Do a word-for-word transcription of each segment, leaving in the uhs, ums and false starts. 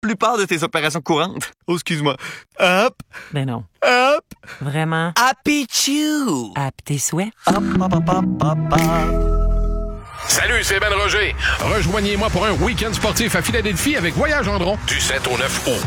plupart de tes opérations courantes. Oh, excuse-moi. Hop. Ben non. Hop. Vraiment? Happy Chew. À tes souhaits. Hop, hop, hop, hop, hop, hop. Salut, c'est Ben Roger. Rejoignez-moi pour un week-end sportif à Philadelphie avec Voyage Gendron du sept au neuf août.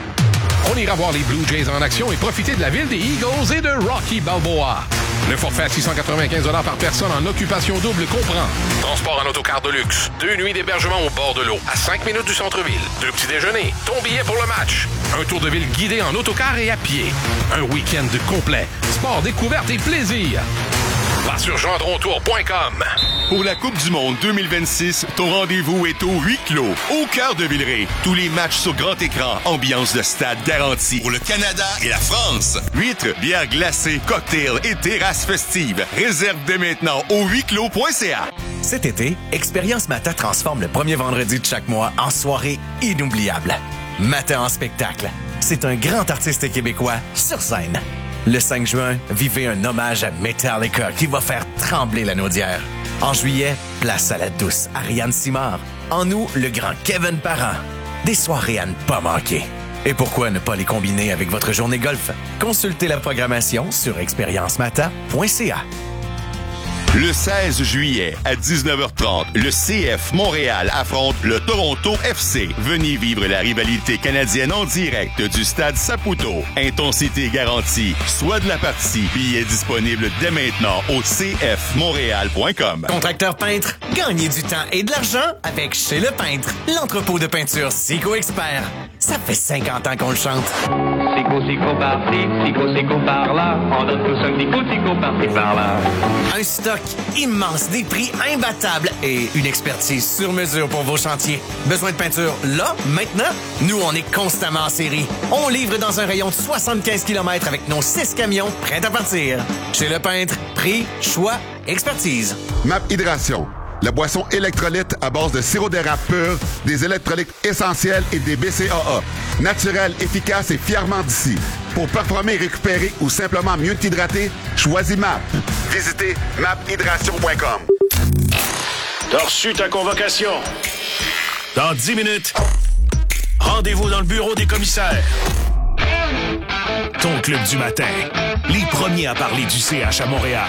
On ira voir les Blue Jays en action et profiter de la ville des Eagles et de Rocky Balboa. Le forfait à six cent quatre-vingt-quinze dollars par personne en occupation double comprend transport en autocar de luxe, deux nuits d'hébergement au bord de l'eau, à cinq minutes du centre-ville, deux petits déjeuners, ton billet pour le match, un tour de ville guidé en autocar et à pied, un week-end complet, sport, découverte et plaisir. Va sur gendrontour point com. Pour la Coupe du monde deux mille vingt-six, ton rendez-vous est au huis clos, au cœur de Villeray. Tous les matchs sur grand écran, ambiance de stade garantie. Pour le Canada et la France. Huîtres, bières glacées, cocktails et terrasses festives. Réserve dès maintenant au huis clos point c a. Cet été, Expérience Mata transforme le premier vendredi de chaque mois en soirée inoubliable. Mata en spectacle. C'est un grand artiste québécois sur scène. Le cinq juin, vivez un hommage à Metallica qui va faire trembler la naudière. En juillet, place à la douce Ariane Simard. En août, le grand Kevin Parent. Des soirées à ne pas manquer. Et pourquoi ne pas les combiner avec votre journée golf? Consultez la programmation sur expérience mata point c a. Le seize juillet, à dix-neuf heures trente, le C F Montréal affronte le Toronto F C. Venez vivre la rivalité canadienne en direct du stade Saputo. Intensité garantie. Soit de la partie. Billets disponibles dès maintenant au c f montréal point com. Contracteur peintre, gagnez du temps et de l'argent avec Chez Le Peintre, l'entrepôt de peinture Sico Expert. Ça fait cinquante ans qu'on le chante. Sico, sico, par-ci, sico, sico, par-là. On donne tous un petit coup, sico, par-ci, par-là. Un stock immense, des prix imbattables et une expertise sur mesure pour vos chantiers. Besoin de peinture là, maintenant? Nous, on est constamment en série. On livre dans un rayon de soixante-quinze kilomètres avec nos six camions prêts à partir. Chez Le Peintre, prix, choix, expertise. Map Hydration. La boisson électrolyte à base de sirop d'érable pur, des électrolytes essentiels et des B C A A. Naturel, efficace et fièrement d'ici. Pour performer, récupérer ou simplement mieux t'hydrater, choisis M A P. Visitez map hydration point com. T'as reçu ta convocation. Dans dix minutes, rendez-vous dans le bureau des commissaires. Ton club du matin. Les premiers à parler du C H à Montréal.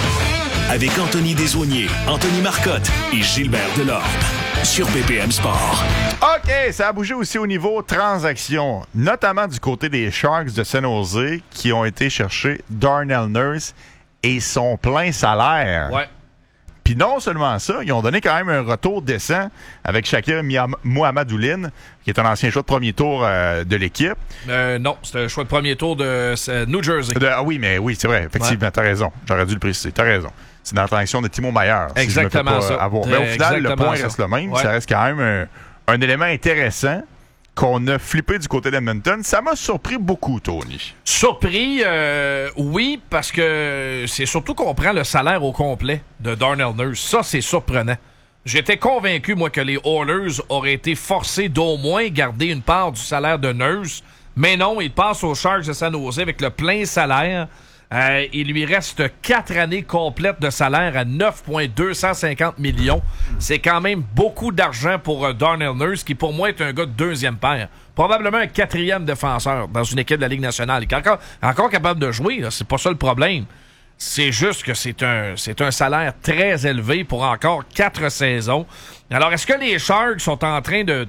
Avec Anthony Desaulniers, Anthony Marcotte et Gilbert Delorme. Sur B P M Sport. OK, ça a bougé aussi au niveau transactions, notamment du côté des Sharks de San Jose qui ont été chercher Darnell Nurse et son plein salaire. Ouais. Puis non seulement ça, ils ont donné quand même un retour décent avec Shakir Mohamadouline, qui est un ancien choix de premier tour euh, de l'équipe. Euh, non, c'est un choix de premier tour de euh, New Jersey. De, ah oui, mais oui, c'est vrai, effectivement, ouais. T'as raison. J'aurais dû le préciser, t'as raison. C'est dans la transaction de Timo Meier. Exactement si ça. Avoir. Mais au final, Exactement le point ça. reste le même. Ouais. Ça reste quand même un, un élément intéressant qu'on a flippé du côté d'Edmonton. Ça m'a surpris beaucoup, Tony. Surpris, euh, oui, parce que c'est surtout qu'on prend le salaire au complet de Darnell Nurse. Ça, c'est surprenant. J'étais convaincu, moi, que les Oilers auraient été forcés d'au moins garder une part du salaire de Nurse. Mais non, il passe aux Sharks de San Jose avec le plein salaire. Euh, il lui reste quatre années complètes de salaire à neuf virgule deux cent cinquante millions. C'est quand même beaucoup d'argent pour euh, Darnell Nurse, qui pour moi est un gars de deuxième paire. Probablement un quatrième défenseur dans une équipe de la Ligue nationale. Il est encore, encore capable de jouer, là, c'est pas ça le problème. C'est juste que c'est un, c'est un salaire très élevé pour encore quatre saisons. Alors, est-ce que les Sharks sont en train de...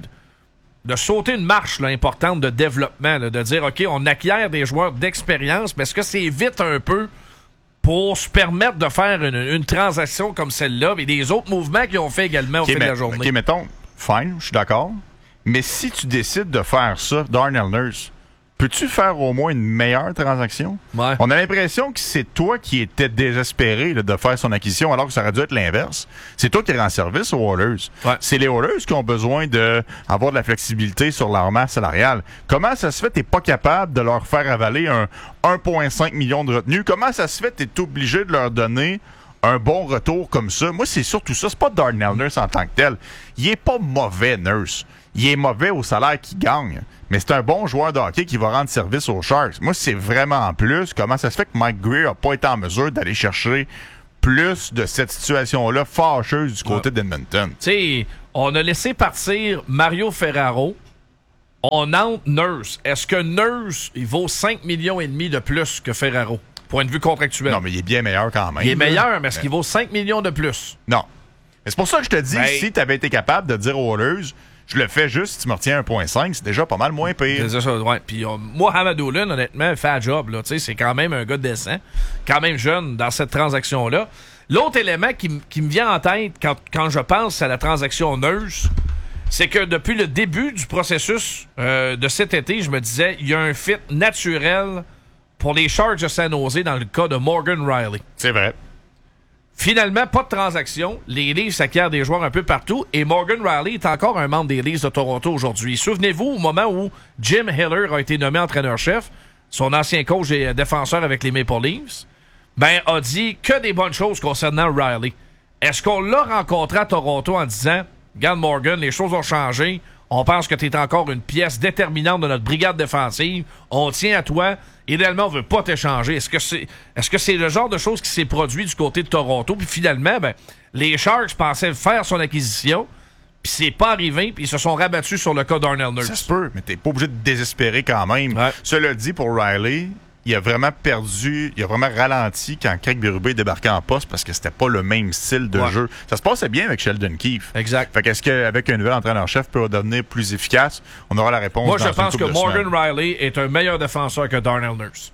de sauter une marche là, importante de développement, là, de dire, OK, on acquiert des joueurs d'expérience, mais est-ce que c'est vite un peu pour se permettre de faire une, une transaction comme celle-là et des autres mouvements qu'ils ont fait également au okay, fil mais, de la journée? OK, mettons, fine, je suis d'accord, mais si tu décides de faire ça, Darnell Nurse, peux-tu faire au moins une meilleure transaction? Ouais. On a l'impression que c'est toi qui étais désespéré là, de faire son acquisition, alors que ça aurait dû être l'inverse. C'est toi qui rends service aux Oilers. Ouais. C'est les Oilers qui ont besoin d'avoir de la flexibilité sur leur masse salariale. Comment ça se fait que t'es pas capable de leur faire avaler un un virgule cinq million de retenue? Comment ça se fait que t'es obligé de leur donner un bon retour comme ça? Moi, c'est surtout ça. C'est pas Darnell Nurse en tant que tel. Il est pas mauvais, Nurse. Il est mauvais au salaire qu'il gagne. Mais c'est un bon joueur de hockey qui va rendre service aux Sharks. Moi, c'est vraiment en plus. Comment ça se fait que Mike Greer n'a pas été en mesure d'aller chercher plus de cette situation-là fâcheuse du côté ouais. d'Edmonton? Tu sais, on a laissé partir Mario Ferraro on entre Nurse. Est-ce que Nurse, il vaut cinq millions et demi de plus que Ferraro? Point de vue contractuel. Non, mais il est bien meilleur quand même. Il est là. meilleur, mais est-ce qu'il vaut cinq millions de plus? Non. Mais c'est pour ça que je te dis, Ben, si tu avais été capable de dire aux Oilers, je le fais juste, si tu me retiens un virgule cinq, c'est déjà pas mal moins pire. C'est ça, ouais. Puis euh, moi, Hamad-Olin, honnêtement, fait un job. Là. C'est quand même un gars décent, quand même jeune dans cette transaction-là. L'autre élément qui, m- qui me vient en tête quand, quand je pense à la transaction Nurse, c'est que depuis le début du processus euh, de cet été, je me disais, il y a un fit naturel pour les Sharks de San Jose dans le cas de Morgan Riley. C'est vrai. Finalement, pas de transaction. Les Leafs acquièrent des joueurs un peu partout et Morgan Riley est encore un membre des Leafs de Toronto aujourd'hui. Souvenez-vous, au moment où Jim Hiller a été nommé entraîneur-chef, son ancien coach et défenseur avec les Maple Leafs, ben, a dit que des bonnes choses concernant Riley. Est-ce qu'on l'a rencontré à Toronto en disant « Regarde Morgan, les choses ont changé, on pense que tu es encore une pièce déterminante de notre brigade défensive, on tient à toi, idéalement, on veut pas t'échanger. » Est-ce que c'est est-ce que c'est le genre de choses qui s'est produit du côté de Toronto? Puis finalement, ben, les Sharks pensaient faire son acquisition, puis c'est pas arrivé, puis ils se sont rabattus sur le cas d'Arnell Nurse. Ça se peut, mais t'es pas obligé de désespérer quand même. Ouais. Cela dit, pour Riley, il a vraiment perdu, il a vraiment ralenti quand Craig Berube est débarqué en poste parce que c'était pas le même style de Ouais. jeu. Ça se passait bien avec Sheldon Keefe. Exact. Fait qu'est-ce qu'avec un nouvel entraîneur-chef peut devenir plus efficace? On aura la réponse. Moi, dans je une pense couple que de Morgan semaines. Riley est un meilleur défenseur que Darnell Nurse.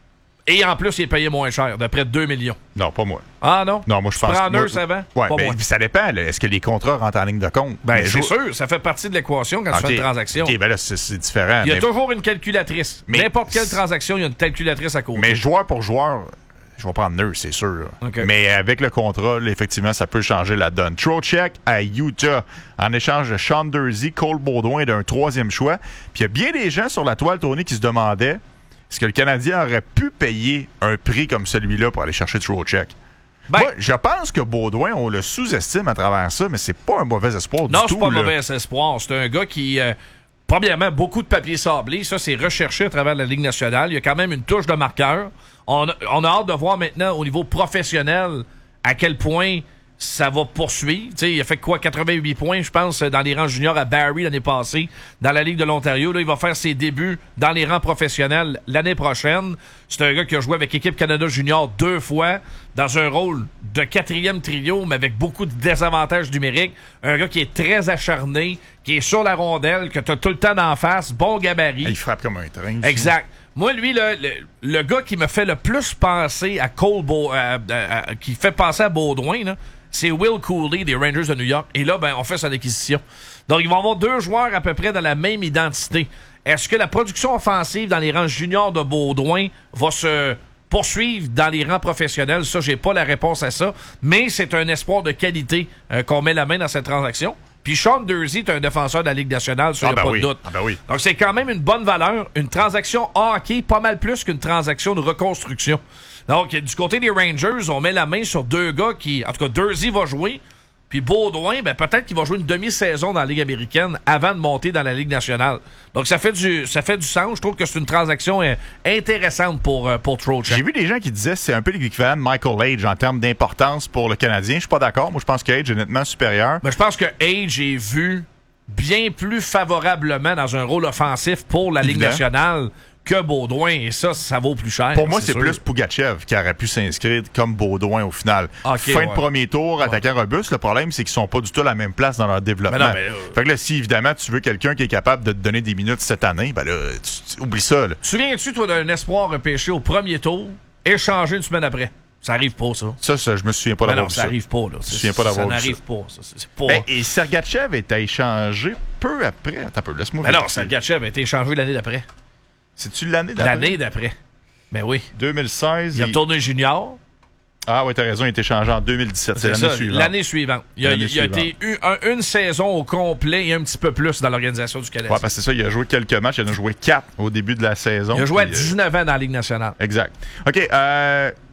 Et en plus, il est payé moins cher, de près de deux millions. Non, pas moi. Ah non? Non, moi je Tu pense prends que moi- Nurse avant? Ouais, Pas ben, moi. ça dépend. là. Est-ce que les contrats rentrent en ligne de compte? Ben, Mais c'est je- sûr, ça fait partie de l'équation quand tu fais Ok, une transaction. OK, ben là, c'est, c'est différent. Il y a mais, toujours une calculatrice. Mais- N'importe quelle transaction, il y a une calculatrice à côté. mais joueur pour joueur, je vais prendre Nurse, c'est sûr. là. Ok. Mais avec le contrat, là, effectivement, ça peut changer la donne. Trocheck à Utah, en échange de Sean Durzi, Cole Baudouin d'un troisième choix. Puis il y a bien des gens sur la toile, Tony, qui se demandaient est-ce que le Canadien aurait pu payer un prix comme celui-là pour aller chercher Trocheck? Ben- Moi, je pense que Baudouin, on le sous-estime à travers ça, mais c'est pas un mauvais espoir du non, tout. c'est pas un là. mauvais espoir. C'est un gars qui, euh, premièrement, beaucoup de papier sablé. Ça, c'est recherché à travers la Ligue nationale. Il y a quand même une touche de marqueur. On a, on a hâte de voir maintenant, au niveau professionnel, à quel point ça va poursuivre. Tu sais, il a fait quoi, quatre-vingt-huit points, je pense, dans les rangs juniors à Barrie l'année passée, dans la Ligue de l'Ontario. Là, il va faire ses débuts dans les rangs professionnels l'année prochaine. C'est un gars qui a joué avec l'équipe Canada Junior deux fois, dans un rôle de quatrième trio, mais avec beaucoup de désavantages numériques. Un gars qui est très acharné, qui est sur la rondelle, que tu as tout le temps d'en face, bon gabarit. Il frappe comme un train. Exact. Moi, lui, le, le, le gars qui me fait le plus penser à Cole, Beau, à- à- à- qui fait penser à Baudouin, là, c'est Will Cooley des Rangers de New York. Et là, ben, on fait son acquisition. Donc, ils vont avoir deux joueurs à peu près dans la même identité. Est-ce que la production offensive dans les rangs juniors de Baudouin va se poursuivre dans les rangs professionnels? Ça, j'ai pas la réponse à ça. Mais c'est un espoir de qualité euh, qu'on met la main dans cette transaction. Puis Sean Durzi est un défenseur de la Ligue nationale, ça, Ah il n'y ben a pas oui. de doute. Ah ben oui. Donc, c'est quand même une bonne valeur. Une transaction hockey, pas mal plus qu'une transaction de reconstruction. Donc, du côté des Rangers, on met la main sur deux gars qui... En tout cas, Durzi va jouer. Puis Baudouin, ben, peut-être qu'il va jouer une demi-saison dans la Ligue américaine avant de monter dans la Ligue nationale. Donc, ça fait du, ça fait du sens. Je trouve que c'est une transaction euh, intéressante pour, euh, pour Trocheck. J'ai vu des gens qui disaient que c'est un peu l'équivalent de Michael Age en termes d'importance pour le Canadien. Je suis pas d'accord. Moi, je pense qu'Age est nettement supérieur. Mais je pense que Age est vu bien plus favorablement dans un rôle offensif pour la Ligue Évident. nationale que Baudouin. Et ça, ça vaut plus cher. Pour moi, c'est sûr. plus Pougachev qui aurait pu s'inscrire comme Baudouin au final. Ok, fin ouais. de premier tour, attaquant robuste. Le problème, c'est qu'ils sont pas du tout à la même place dans leur développement. Mais non, mais, euh, Fait que là, si évidemment tu veux quelqu'un qui est capable de te donner des minutes cette année, ben là, tu, tu- oublie ça. Là. Te souviens-tu, toi, d'un espoir repêché au premier tour, échangé une semaine après? Ça arrive pas, ça. Ça, ça, je me souviens pas Mais d'avoir non, vu ça ça. arrive pas, là. Je me souviens pas d'avoir Ça vu n'arrive pas. Ça, c'est c'est pas... Ben, et Sergachev est à échanger peu après. Attends un peu, laisse-moi Mais non, vérifier. Sergachev a été échangé l'année d'après. C'est-tu l'année d'après? L'année d'après. Ben oui. deux mille seize. Il a il- tourné junior. Ah oui, t'as raison, il a été changé en deux mille dix-sept. C'est, C'est l'année ça, suivante. l'année suivante. Il a, L'année il a suivante. été eu un- une saison au complet et un petit peu plus dans l'organisation du Canadien. Ouais, parce que c'est ça, il a joué quelques matchs. Il en a joué quatre au début de la saison. Il a joué à puis, euh, dix-neuf ans dans la Ligue nationale. Exact. OK. Euh,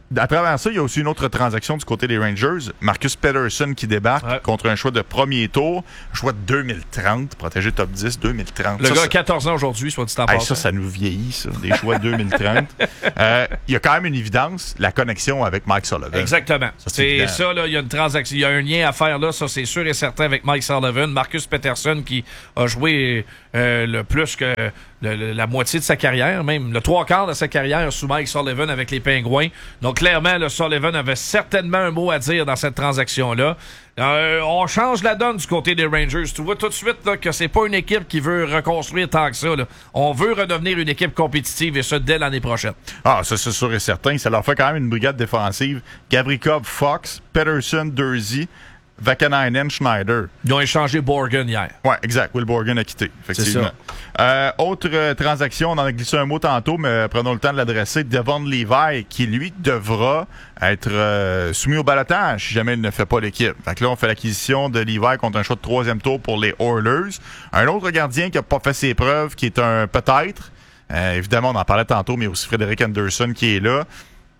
à travers ça, il y a aussi une autre transaction du côté des Rangers. Marcus Pettersson qui débarque ouais. contre un choix de premier tour, un choix de deux mille trente, protégé top dix, deux mille trente. Le ça, gars a ça... quatorze ans aujourd'hui, soit dit en hey, passant. Ça, ça nous vieillit, ça, des choix de deux mille trente. euh, il y a quand même une évidence, la connexion avec Mike Sullivan. Exactement. Ça, c'est, c'est ça, là, il y a une transaction, il y a un lien à faire là, ça c'est sûr et certain avec Mike Sullivan. Marcus Pettersson qui a joué euh, le plus que le, le, la moitié de sa carrière, même le trois quarts de sa carrière sous Mike Sullivan avec les Pingouins. Donc clairement, le Sullivan avait certainement un mot à dire dans cette transaction-là. Euh, on change la donne du côté des Rangers. Tu vois tout de suite là, que c'est pas une équipe qui veut reconstruire tant que ça. Là. On veut redevenir une équipe compétitive et ça dès l'année prochaine. Ah, ça c'est sûr et certain. Ça leur fait quand même une brigade défensive. Gavrikov, Fox, Pettersson, Durzi, Vakanainen, Schneider. Ils ont échangé Borgen hier. Oui, exact. Will Borgen a quitté, effectivement. Euh, autre euh, transaction, on en a glissé un mot tantôt, mais euh, prenons le temps de l'adresser. Devon Levi, qui lui devra être euh, soumis au ballottage si jamais il ne fait pas l'équipe. Fait que là, on fait l'acquisition de Levi contre un choix de troisième tour pour les Oilers. Un autre gardien qui n'a pas fait ses preuves, qui est un peut-être. Euh, évidemment, on en parlait tantôt, mais aussi Frédéric Anderson qui est là.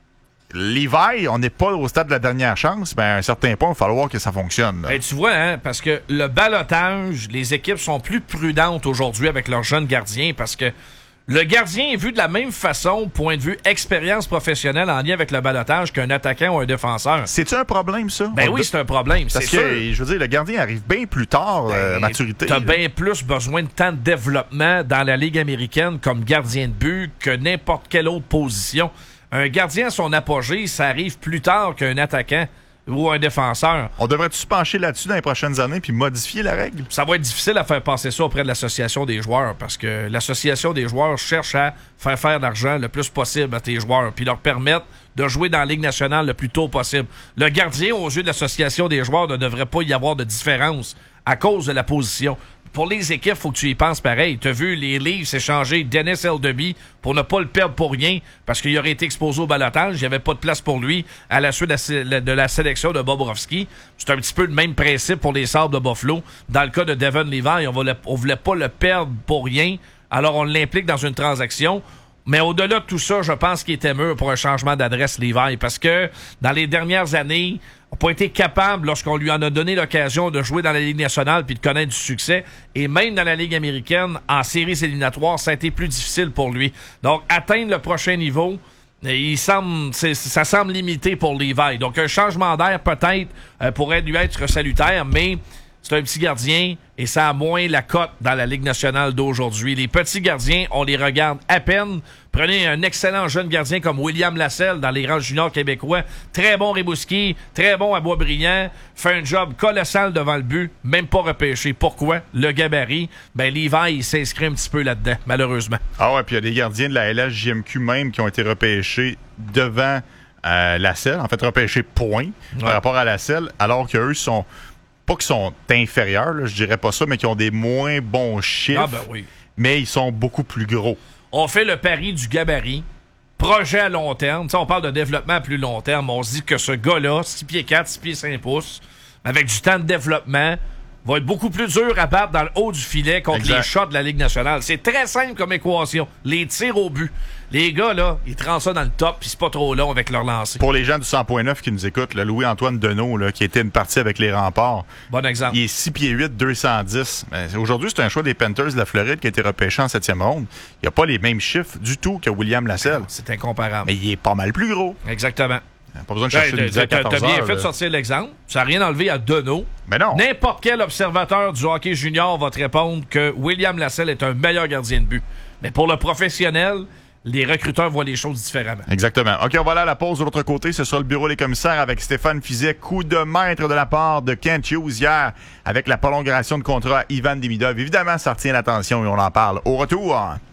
Levi, on n'est pas au stade de la dernière chance, mais à un certain point, il va falloir que ça fonctionne. Ben, tu vois, hein, parce que le ballottage, les équipes sont plus prudentes aujourd'hui avec leurs jeunes gardiens parce que le gardien est vu de la même façon, point de vue expérience professionnelle en lien avec le ballottage qu'un attaquant ou un défenseur. C'est-tu un problème, ça? Ben on oui, c'est un problème, parce c'est que, sûr. je veux dire, le gardien arrive bien plus tard, ben, euh, maturité. T'as bien plus besoin de temps de développement dans la Ligue américaine comme gardien de but que n'importe quelle autre position. Un gardien à son apogée, ça arrive plus tard qu'un attaquant ou un défenseur. On devrait-tu se pencher là-dessus dans les prochaines années puis modifier la règle? Ça va être difficile à faire passer ça auprès de l'association des joueurs parce que l'association des joueurs cherche à faire faire de l'argent le plus possible à tes joueurs puis leur permettre de jouer dans la Ligue nationale le plus tôt possible. Le gardien, aux yeux de l'association des joueurs, ne devrait pas y avoir de différence à cause de la position. Pour les équipes, il faut que tu y penses pareil. Tu as vu les Leafs s'échanger Dennis Eldeby pour ne pas le perdre pour rien parce qu'il aurait été exposé au ballottage. Il n'y avait pas de place pour lui à la suite de la, de la sélection de Bobrovski. C'est un petit peu le même principe pour les Sabres de Buffalo. Dans le cas de Devon Levi, on ne voulait pas le perdre pour rien. Alors, on l'implique dans une transaction. Mais au-delà de tout ça, je pense qu'il était mûr pour un changement d'adresse Levi parce que dans les dernières années, on n'a pas été capable, lorsqu'on lui en a donné l'occasion de jouer dans la Ligue nationale puis de connaître du succès, et même dans la Ligue américaine, en séries éliminatoires, ça a été plus difficile pour lui. Donc, atteindre le prochain niveau, il semble, c'est, ça semble limité pour Levi. Donc, un changement d'air, peut-être, euh, pourrait lui être salutaire, mais c'est un petit gardien et ça a moins la cote dans la Ligue nationale d'aujourd'hui. Les petits gardiens, on les regarde à peine. Prenez un excellent jeune gardien comme William Lasselle dans les rangs juniors québécois. Très bon Rimouski, très bon à Boisbriand. Fait un job colossal devant le but, même pas repêché. Pourquoi? Le gabarit. Ben, Levi, il s'inscrit un petit peu là-dedans, malheureusement. Ah ouais, puis il y a des gardiens de la L H J M Q même qui ont été repêchés devant euh, Lasselle. En fait, repêchés point ouais. par rapport à Lasselle, alors qu'eux sont... pas qu'ils sont inférieurs, là, je dirais pas ça, mais qui ont des moins bons chiffres. Ah ben oui. Mais ils sont beaucoup plus gros. On fait le pari du gabarit. Projet à long terme. T'sais, on parle de développement à plus long terme. On se dit que ce gars-là, six pieds quatre, six pieds cinq pouces, avec du temps de développement, va être beaucoup plus dur à battre dans le haut du filet contre exact. Les shots de la Ligue nationale. C'est très simple comme équation. Les tirs au but. Les gars, là, ils trempent ça dans le top, puis c'est pas trop long avec leur lancer. Pour les gens du cent point neuf qui nous écoutent, là, Louis-Antoine Deneau, là, qui était une partie avec les Remparts. Bon exemple. Il est six pieds huit, deux cent dix. Ben, aujourd'hui, c'est un choix des Panthers de la Floride qui a été repêché en septième ronde. Il n'y a pas les mêmes chiffres du tout que William Lasselle. C'est incomparable. Mais il est pas mal plus gros. Exactement. Pas besoin de chercher ben, une à quatorze heures. T'as bien fait là. de sortir l'exemple. Ça n'a rien enlevé à Deneau. Mais non. N'importe quel observateur du hockey junior va te répondre que William Lasselle est un meilleur gardien de but. Mais pour le professionnel, les recruteurs voient les choses différemment. Exactement. OK, on va aller à la pause de l'autre côté. Ce sera le bureau des commissaires avec Stéphane Fizet. Coup de maître de la part de Kent Hughes hier avec la prolongation de contrat à Ivan Demidov. Évidemment, ça retient l'attention et on en parle. Au retour...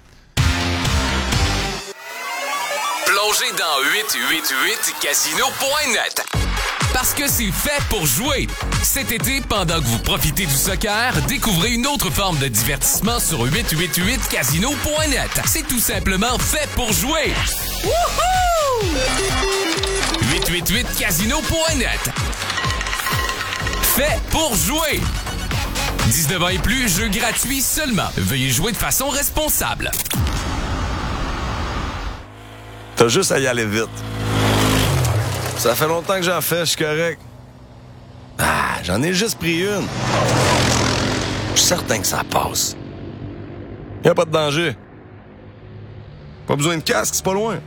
Plongez dans huit huit huit casino point net. Parce que c'est fait pour jouer. Cet été, pendant que vous profitez du soccer, découvrez une autre forme de divertissement sur huit huit huit casino point net. C'est tout simplement fait pour jouer. Wouhou! huit huit huit casino point net. Fait pour jouer. dix-neuf ans et plus, jeu gratuit seulement. Veuillez jouer de façon responsable. T'as juste à y aller vite. Ça fait longtemps que j'en fais, je suis correct. Ah, j'en ai juste pris une. Je suis certain que ça passe. Y a pas de danger. Pas besoin de casque, c'est pas loin.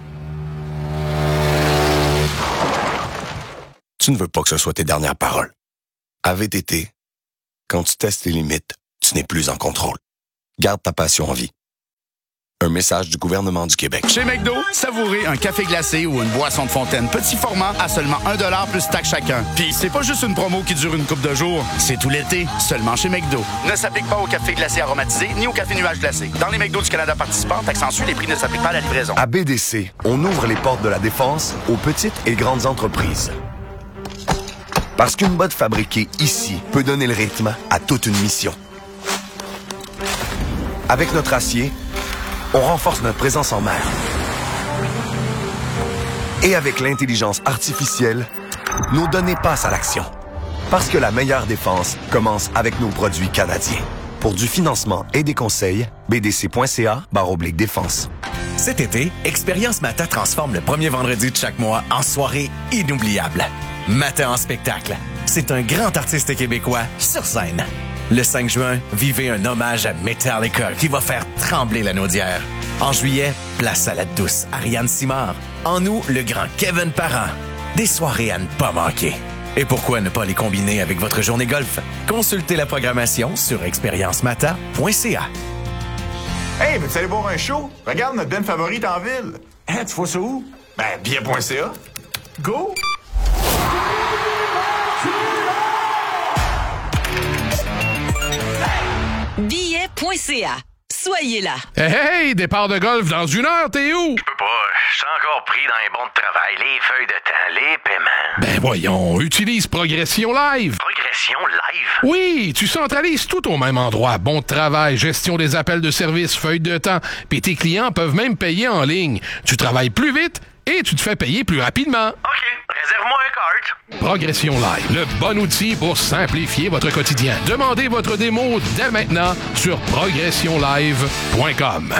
Tu ne veux pas que ce soit tes dernières paroles. À V T T, quand tu testes les limites, tu n'es plus en contrôle. Garde ta passion en vie. Un message du gouvernement du Québec. Chez McDo, savourez un café glacé ou une boisson de fontaine petit format à seulement un dollar plus taxe chacun. Puis c'est pas juste une promo qui dure une couple de jours, c'est tout l'été, seulement chez McDo. Ne s'applique pas au café glacé aromatisé ni au café nuage glacé. Dans les McDo du Canada participants, accentue, les prix ne s'appliquent pas à la livraison. À B D C, on ouvre les portes de la défense aux petites et grandes entreprises. Parce qu'une botte fabriquée ici peut donner le rythme à toute une mission. Avec notre acier, on renforce notre présence en mer. Et avec l'intelligence artificielle, nos données passent à l'action. Parce que la meilleure défense commence avec nos produits canadiens. Pour du financement et des conseils, b d c point c a barre oblique défense. Cet été, Expérience Mata transforme le premier vendredi de chaque mois en soirée inoubliable. Mata en spectacle. C'est un grand artiste québécois sur scène. Le cinq juin, vivez un hommage à Metallica qui va faire trembler la naudière. En juillet, place à la douce Ariane Simard. En août, le grand Kevin Parent. Des soirées à ne pas manquer. Et pourquoi ne pas les combiner avec votre journée golf? Consultez la programmation sur expérience mata point c a. Hey, veux-tu aller voir un show? Regarde notre band favorite en ville. Hein, tu vois ça où? Ben, billet point c a. Go! billet point c a. Soyez là. Hey, hey, départ de golf dans une heure, t'es où? Je peux pas, je suis encore pris dans les bons de travail, les feuilles de temps, les paiements. Ben voyons, utilise Progression Live. Progression Live? Oui, tu centralises tout au même endroit. Bon de travail, gestion des appels de service, feuilles de temps, puis tes clients peuvent même payer en ligne. Tu travailles plus vite et tu te fais payer plus rapidement. OK, réserve-moi un cart. Progression Live, le bon outil pour simplifier votre quotidien. Demandez votre démo dès maintenant sur progression live point com.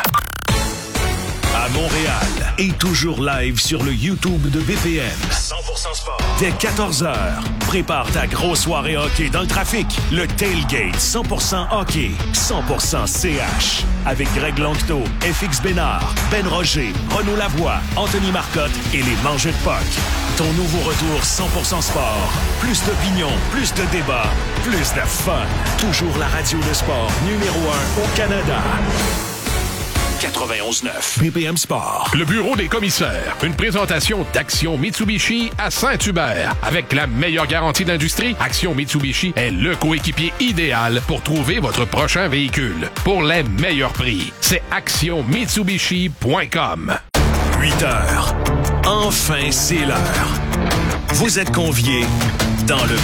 À Montréal et toujours live sur le YouTube de B P M. cent pour cent sport. Dès quatorze heures, prépare ta grosse soirée hockey dans le trafic. Le Tailgate cent pour cent hockey, cent pour cent C H. Avec Greg Langto, F X Bénard, Ben Roger, Renaud Lavoie, Anthony Marcotte et les Mangeux de Puck. Ton nouveau retour cent pour cent sport. Plus d'opinion, plus de débats, plus de fun. Toujours la radio de sport numéro un au Canada. quatre-vingt-onze neuf B P M Sport. Le bureau des commissaires. Une présentation d'Action Mitsubishi à Saint-Hubert. Avec la meilleure garantie d'industrie, Action Mitsubishi est le coéquipier idéal pour trouver votre prochain véhicule. Pour les meilleurs prix, c'est action mitsubishi point com. huit heures. Enfin, c'est l'heure. Vous êtes conviés dans le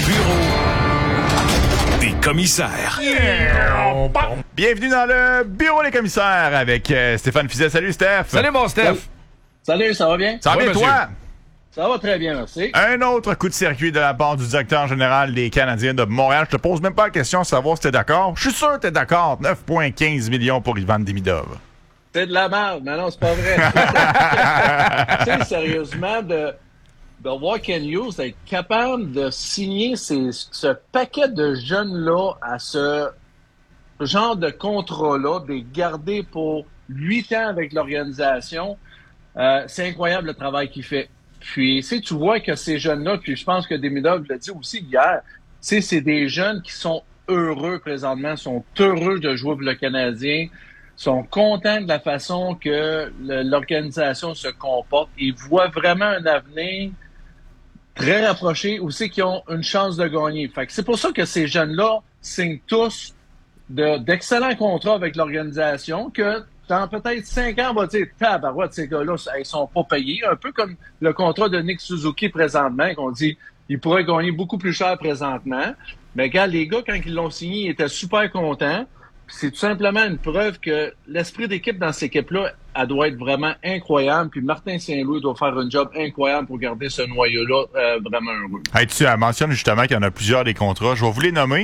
bureau des commissaires. Yeah. Bienvenue dans le bureau des commissaires avec euh, Stéphane Fiset. Salut Steph. Salut mon Steph. Salut, ça va bien? Ça va bien toi? Ça va très bien, merci. Un autre coup de circuit de la part du directeur général des Canadiens de Montréal. Je te pose même pas la question de savoir si t'es d'accord. Je suis sûr que t'es d'accord. neuf virgule quinze millions pour Ivan Demidov. C'est de la merde, mais non, c'est pas vrai. Tu sais, sérieusement, de, de voir Ken Hughes être capable de signer ces, ce paquet de jeunes-là à ce genre de contrat-là, de les garder pour huit ans avec l'organisation, euh, c'est incroyable le travail qu'il fait. Puis, tu sais, tu vois que ces jeunes-là, puis je pense que Demidov l'a dit aussi hier, tu sais, c'est des jeunes qui sont heureux présentement, sont heureux de jouer pour le Canadien, sont contents de la façon que le, l'organisation se comporte. Ils voient vraiment un avenir très rapproché, aussi qui ont une chance de gagner. Fait que c'est pour ça que ces jeunes-là signent tous de, d'excellents contrats avec l'organisation, que dans peut-être cinq ans, on va dire, tabarouette, ces gars-là, ils sont pas payés. Un peu comme le contrat de Nick Suzuki présentement, qu'on dit, ils pourraient gagner beaucoup plus cher présentement. Mais regarde, les gars, quand ils l'ont signé, ils étaient super contents. Puis c'est tout simplement une preuve que l'esprit d'équipe dans cette équipe-là, elle doit être vraiment incroyable. Puis Martin Saint-Louis doit faire un job incroyable pour garder ce noyau-là euh, vraiment heureux. Hey, tu mentionnes justement qu'il y en a plusieurs des contrats. Je vais vous les nommer.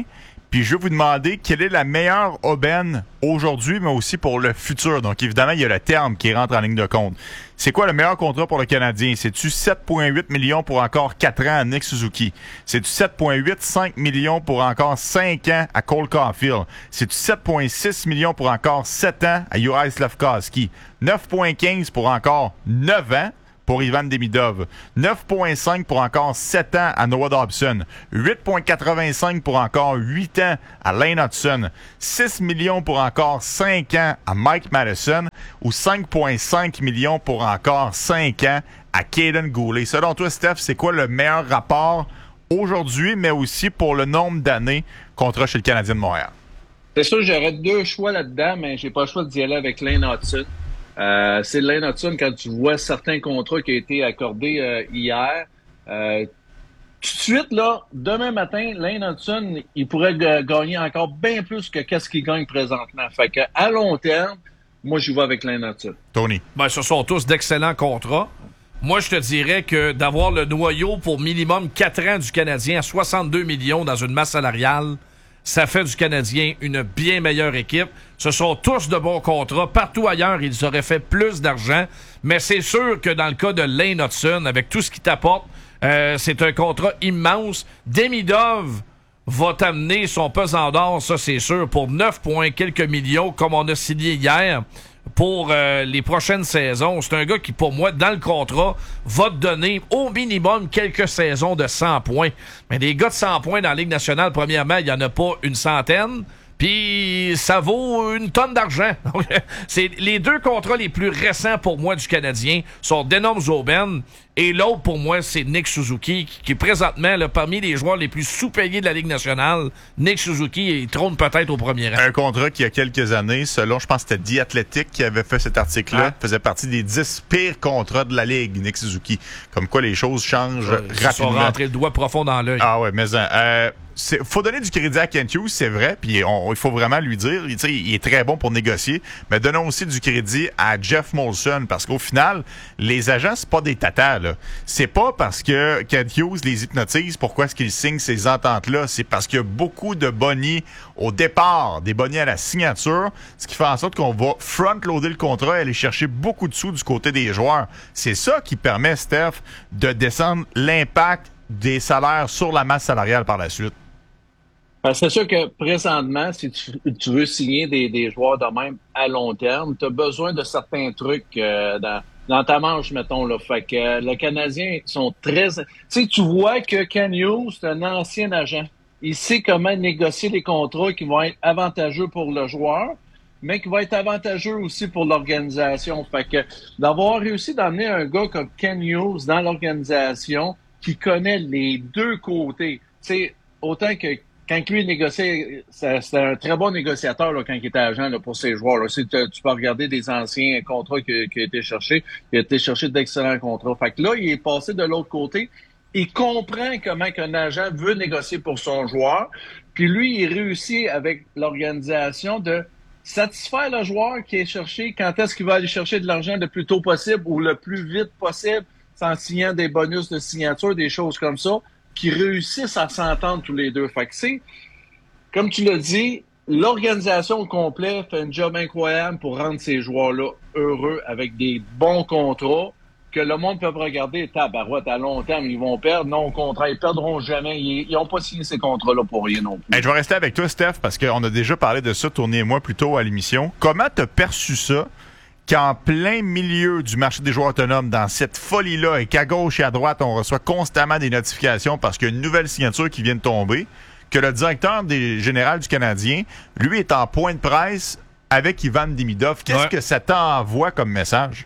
Puis je vais vous demander quelle est la meilleure aubaine aujourd'hui, mais aussi pour le futur. Donc évidemment, il y a le terme qui rentre en ligne de compte. C'est quoi le meilleur contrat pour le Canadien? C'est-tu sept virgule huit millions pour encore quatre ans à Nick Suzuki? C'est-tu sept virgule huit, cinq millions pour encore cinq ans à Cole Caulfield? C'est-tu sept virgule six millions pour encore sept ans à Juraj Slafkovský? neuf virgule quinze pour encore neuf ans pour Ivan Demidov. neuf virgule cinq pour encore sept ans à Noah Dobson. huit virgule quatre-vingt-cinq pour encore huit ans à Lane Hutson. six millions pour encore cinq ans à Mike Madison. Ou cinq virgule cinq millions pour encore cinq ans à Kaiden Guhle. Selon toi, Steph, c'est quoi le meilleur rapport aujourd'hui, mais aussi pour le nombre d'années contrat chez le Canadien de Montréal? C'est sûr, j'aurais deux choix là-dedans, mais j'ai pas le choix d'y aller avec Lane Hutson. Euh, c'est Lane Hutson, quand tu vois certains contrats qui ont été accordés euh, hier, euh, tout de suite, là, demain matin, Lane Hutson, il pourrait g- gagner encore bien plus que qu'est-ce qu'il gagne présentement. Fait que à long terme, moi, j'y vais avec Lane Hutson. Tony? Ben, ce sont tous d'excellents contrats. Moi, je te dirais que d'avoir le noyau pour minimum quatre ans du Canadien à soixante-deux millions dans une masse salariale, ça fait du Canadien une bien meilleure équipe. Ce sont tous de bons contrats. Partout ailleurs, ils auraient fait plus d'argent. Mais c'est sûr que dans le cas de Lane Hutson, avec tout ce qu'il t'apporte, euh, c'est un contrat immense. Demidov va t'amener son pesant d'or, ça c'est sûr, pour neuf points quelques millions, comme on a signé hier, pour euh, les prochaines saisons. C'est un gars qui, pour moi, dans le contrat, va te donner au minimum quelques saisons de cent points. Mais des gars de cent points dans la Ligue nationale, premièrement, il n'y en a pas une centaine. Puis ça vaut une tonne d'argent. Donc, c'est les deux contrats les plus récents pour moi du Canadien sont d'énormes aubaines. Et l'autre, pour moi, c'est Nick Suzuki, qui, qui est présentement là, parmi les joueurs les plus sous-payés de la Ligue nationale. Nick Suzuki, il trône peut-être au premier rang. Un contrat qui, il y a quelques années, selon, je pense que c'était The Athletic qui avait fait cet article-là, Ah. faisait partie des dix pires contrats de la Ligue, Nick Suzuki. Comme quoi les choses changent Ils se sont rapidement. rentrés le doigt profond dans l'œil. Ah ouais, mais euh, c'est, faut donner du crédit à Kent Hughes, c'est vrai, puis on- il faut vraiment lui dire, il, tu sais, il est très bon pour négocier, mais donnons aussi du crédit à Jeff Molson, parce qu'au final, les agents, c'est pas des tatas, là. C'est pas parce que Kent Hughes les hypnotise pourquoi est-ce qu'ils signent ces ententes-là, c'est parce qu'il y a beaucoup de bonnies au départ, des bonnies à la signature, ce qui fait en sorte qu'on va front-loader le contrat et aller chercher beaucoup de sous du côté des joueurs. C'est ça qui permet, Steph, de descendre l'impact des salaires sur la masse salariale par la suite. Parce que c'est sûr que présentement, si tu, tu veux signer des, des joueurs de même à long terme, tu as besoin de certains trucs euh, dans, dans ta manche, mettons. Là. Fait que euh, les Canadiens sont très... Tu sais, tu vois que Ken Hughes, c'est un ancien agent. Il sait comment négocier les contrats qui vont être avantageux pour le joueur, mais qui vont être avantageux aussi pour l'organisation. Fait que d'avoir réussi d'amener un gars comme Ken Hughes dans l'organisation qui connaît les deux côtés, tu sais, autant que quand lui négociait, c'était un très bon négociateur là, quand il était agent là, pour ses joueurs. Là. Si tu, tu peux regarder des anciens contrats qui, qui ont été cherchés. Il a été cherché d'excellents contrats. Fait que là, il est passé de l'autre côté. Il comprend comment qu'un agent veut négocier pour son joueur. Puis lui, il réussit avec l'organisation de satisfaire le joueur qui est cherché quand est-ce qu'il va aller chercher de l'argent le plus tôt possible ou le plus vite possible, en signant des bonus de signature, des choses comme ça, qui réussissent à s'entendre tous les deux. Fait que c'est, comme tu l'as dit, l'organisation au complet fait un job incroyable pour rendre ces joueurs-là heureux avec des bons contrats que le monde peut regarder, tabarouette, à long terme, ils vont perdre. Non, au contraire, ils perdront jamais. Ils n'ont pas signé ces contrats-là pour rien non plus. Hey, je vais rester avec toi, Steph, parce qu'on a déjà parlé de ça, Tourné et moi, plus tôt à l'émission. Comment t'as perçu ça qu'en plein milieu du marché des joueurs autonomes, dans cette folie-là, et qu'à gauche et à droite, on reçoit constamment des notifications parce qu'il y a une nouvelle signature qui vient de tomber, que le directeur des général du Canadien, lui, est en point de presse avec Ivan Demidov. Qu'est-ce Ouais. que ça t'envoie comme message?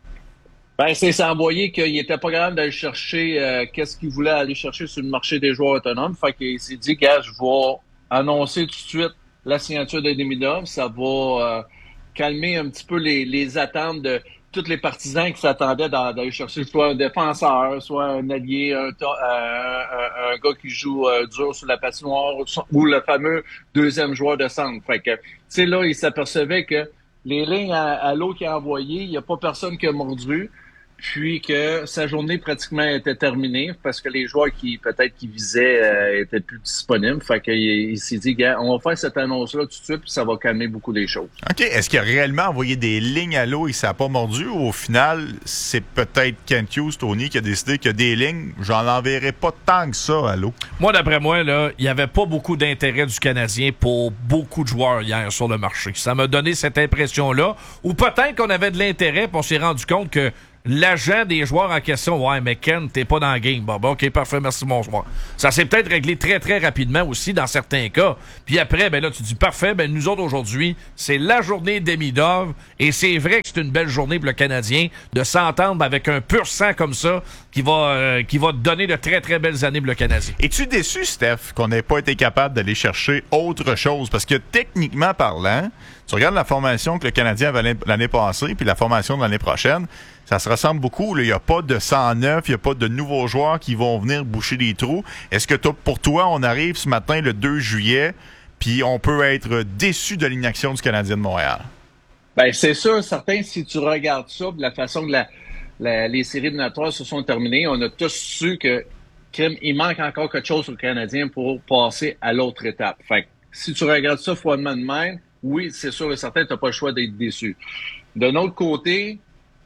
Ben, c'est s'envoyer qu'il était pas capable d'aller chercher euh, qu'est-ce qu'il voulait aller chercher sur le marché des joueurs autonomes. Fait qu'il s'est dit, gars, je vais annoncer tout de suite la signature de Demidov. Ça va euh, calmer un petit peu les, les attentes de tous les partisans qui s'attendaient d'a- d'aller chercher soit un défenseur, soit un allié, un, to- euh, un, un gars qui joue euh, dur sur la patinoire ou le fameux deuxième joueur de centre. Fait que, tu sais, là, il s'apercevait que les lignes à, à l'eau qu'il a envoyées, il n'y a pas personne qui a mordu. puis que sa journée pratiquement était terminée parce que les joueurs qui peut-être qui visaient euh, étaient plus disponibles. Fait qu'il il s'est dit, gars, on va faire cette annonce-là tout de suite, puis ça va calmer beaucoup les choses. OK. Est-ce qu'il a réellement envoyé des lignes à l'eau et ça n'a pas mordu? Ou au final, c'est peut-être Kent Hughes, Tony, qui a décidé que des lignes, j'en enverrai pas tant que ça à l'eau? Moi, d'après moi, là, il n'y avait pas beaucoup d'intérêt du Canadien pour beaucoup de joueurs hier sur le marché. Ça m'a donné cette impression-là. Ou peut-être qu'on avait de l'intérêt, puis on s'est rendu compte que l'agent des joueurs en question, ouais, mais Ken, t'es pas dans le game. Bon, bon, OK, parfait, merci, bonsoir. Ça s'est peut-être réglé très, très rapidement aussi dans certains cas. Puis après, ben là, tu dis, parfait, ben nous autres, aujourd'hui, c'est la journée d'Emidov. Et c'est vrai que c'est une belle journée pour le Canadien de s'entendre avec un pur sang comme ça qui va, euh, qui va te donner de très, très belles années pour le Canadien. Es-tu déçu, Steph, qu'on n'ait pas été capable d'aller chercher autre chose? Parce que techniquement parlant, tu regardes la formation que le Canadien avait l'année passée puis la formation de l'année prochaine, ça se ressemble beaucoup. Il n'y a pas de cent neuf, il n'y a pas de nouveaux joueurs qui vont venir boucher les trous. Est-ce que pour toi, on arrive ce matin, le deux juillet, puis on peut être déçu de l'inaction du Canadien de Montréal? Ben c'est sûr, certain, si tu regardes ça, de la façon que la, la, les séries éliminatoires se sont terminées, on a tous su que il manque encore quelque chose au Canadien pour passer à l'autre étape. Fait que, si tu regardes ça froidement de même, oui, c'est sûr et certain, tu n'as pas le choix d'être déçu. D'un autre côté,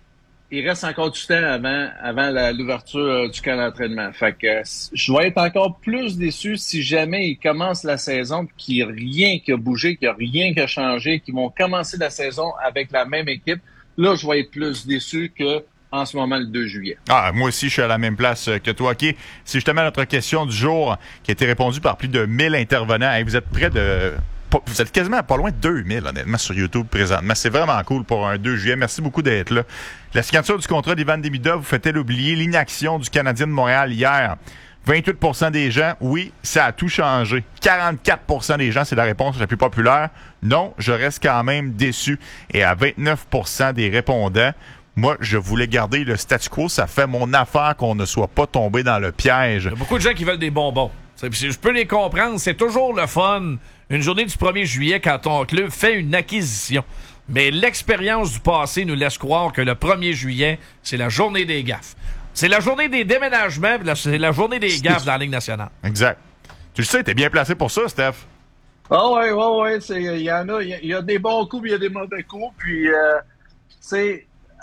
il reste encore du temps avant, avant la, l'ouverture euh, du camp d'entraînement. Fait que euh, je vais être encore plus déçu si jamais ils commencent la saison et qu'il n'y a rien qui a bougé, qu'il n'y a rien qui a changé, qu'ils vont commencer la saison avec la même équipe. Là, je vais être plus déçu que en ce moment le deux juillet. Ah, moi aussi, je suis à la même place que toi. OK, c'est justement notre question du jour qui a été répondue par plus de mille intervenants. Hey, vous êtes près de... Vous êtes quasiment pas loin de deux mille, honnêtement, sur YouTube présentement. C'est vraiment cool pour un deux juillet. Merci beaucoup d'être là. La signature du contrat d'Ivan Demidov vous fait-elle oublier l'inaction du Canadien de Montréal hier? vingt-huit pour cent des gens, oui, ça a tout changé. quarante-quatre pour cent des gens, c'est la réponse la plus populaire. Non, je reste quand même déçu. Et à vingt-neuf pour cent des répondants, moi, je voulais garder le statu quo. Ça fait mon affaire qu'on ne soit pas tombé dans le piège. Il y a beaucoup de gens qui veulent des bonbons. Je peux les comprendre. C'est toujours le fun. Une journée du premier juillet quand ton club fait une acquisition. Mais l'expérience du passé nous laisse croire que le premier juillet, c'est la journée des gaffes. C'est la journée des déménagements, c'est la journée des gaffes dans la Ligue nationale. Exact. Tu le sais, t'es bien placé pour ça, Steph. Ah ouais, ouais, ouais. Il y en a, il y, y a des bons coups, il y a des mauvais coups. Puis, euh, c'est...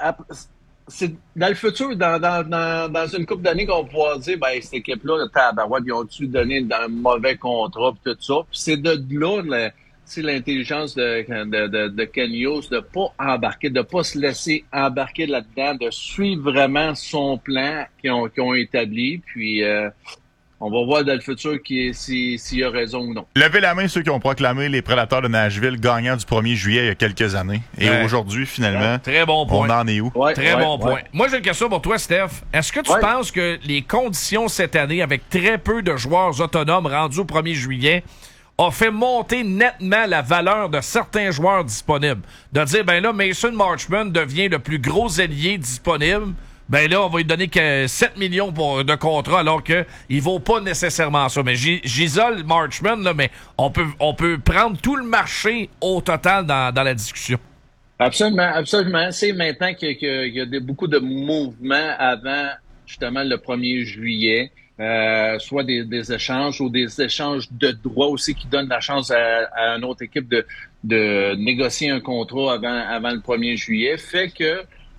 C'est dans le futur, dans, dans, dans, dans une couple d'années qu'on pourra dire, ben, cette équipe-là, tabarouette, ils ont-tu donné un mauvais contrat pis tout ça. Puis c'est de là, là c'est l'intelligence de, de, de, de Ken Hughes de pas embarquer, de pas se laisser embarquer là-dedans, de suivre vraiment son plan qu'ils ont, qu'ils ont établi. Puis euh, on va voir dans le futur qui, si, s'il a raison ou non. Levez la main ceux qui ont proclamé les Prédateurs de Nashville gagnants du premier juillet il y a quelques années. Et ouais. Aujourd'hui, finalement, ouais. Très bon point. On en est où? Ouais, Très ouais, bon ouais. point. Moi, j'ai une question pour toi, Steph. Est-ce que tu ouais. penses que les conditions cette année, avec très peu de joueurs autonomes rendus au premier juillet, a fait monter nettement la valeur de certains joueurs disponibles? De dire, ben là, Mason Marchment devient le plus gros ailier disponible. Ben là, on va lui donner que sept millions pour, de contrat alors qu'il ne vaut pas nécessairement ça. Mais j'isole Marchman, là, mais on peut, on peut prendre tout le marché au total dans, dans la discussion. Absolument, absolument. C'est maintenant qu'il y a, qu'il y a des, beaucoup de mouvements avant justement le premier juillet. Euh, soit des, des échanges ou des échanges de droits aussi qui donnent la chance à, à une autre équipe de, de négocier un contrat avant, avant le premier juillet. Fait que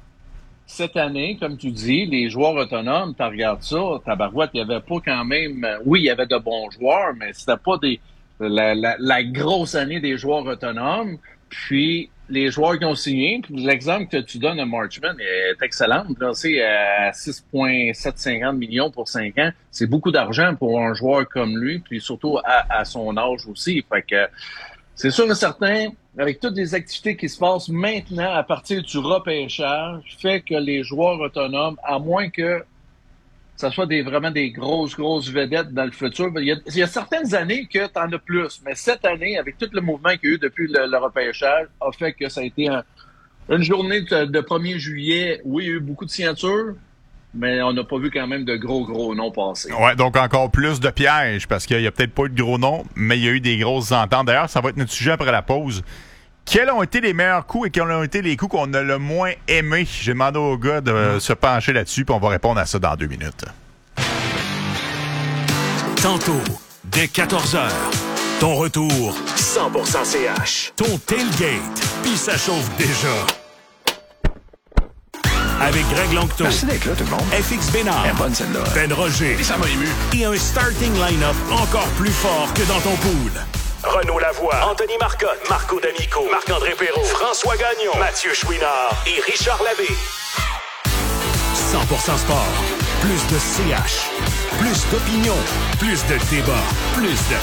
cette année, comme tu dis, les joueurs autonomes, tu regardes ça, tabarouette, il y avait pas quand même... Oui, il y avait de bons joueurs, mais c'était pas des la, la, la grosse année des joueurs autonomes. Puis, les joueurs qui ont signé, puis l'exemple que tu donnes à Marchman est excellent. Là, c'est à six virgule sept cinquante millions pour cinq ans. C'est beaucoup d'argent pour un joueur comme lui, puis surtout à, à son âge aussi. Fait que c'est sûr et certain, avec toutes les activités qui se passent maintenant à partir du repêchage, fait que les joueurs autonomes, à moins que ça soit des, vraiment des grosses, grosses vedettes dans le futur, il y a, il y a certaines années que tu en as plus, mais cette année, avec tout le mouvement qu'il y a eu depuis le, le repêchage, a fait que ça a été un, une journée de, de premier juillet. Oui, il y a eu beaucoup de signatures, mais on n'a pas vu quand même de gros, gros noms passer. Ouais, donc encore plus de pièges, parce qu'il n'y a peut-être pas eu de gros noms, mais il y a eu des grosses ententes. D'ailleurs, ça va être notre sujet après la pause. Quels ont été les meilleurs coups et quels ont été les coups qu'on a le moins aimés? J'ai demandé aux gars de mmh. se pencher là-dessus, puis on va répondre à ça dans deux minutes. Tantôt, dès quatorze heures, ton retour cent pour cent C H. Ton tailgate, puis ça chauffe déjà. Avec Greg Longto. Merci d'être là, tout le monde. F X Bénard. Elle est bonne, celle-là. Ben Roger. Et ça m'a ému. Et un starting line-up encore plus fort que dans ton pool. Renaud Lavoie, Anthony Marcotte, Marco D'Amico, Marc-André Perrault, François Gagnon, Mathieu Chouinard et Richard Labbé. cent pour cent sport. Plus de C H. Plus d'opinion. Plus de débat. Plus de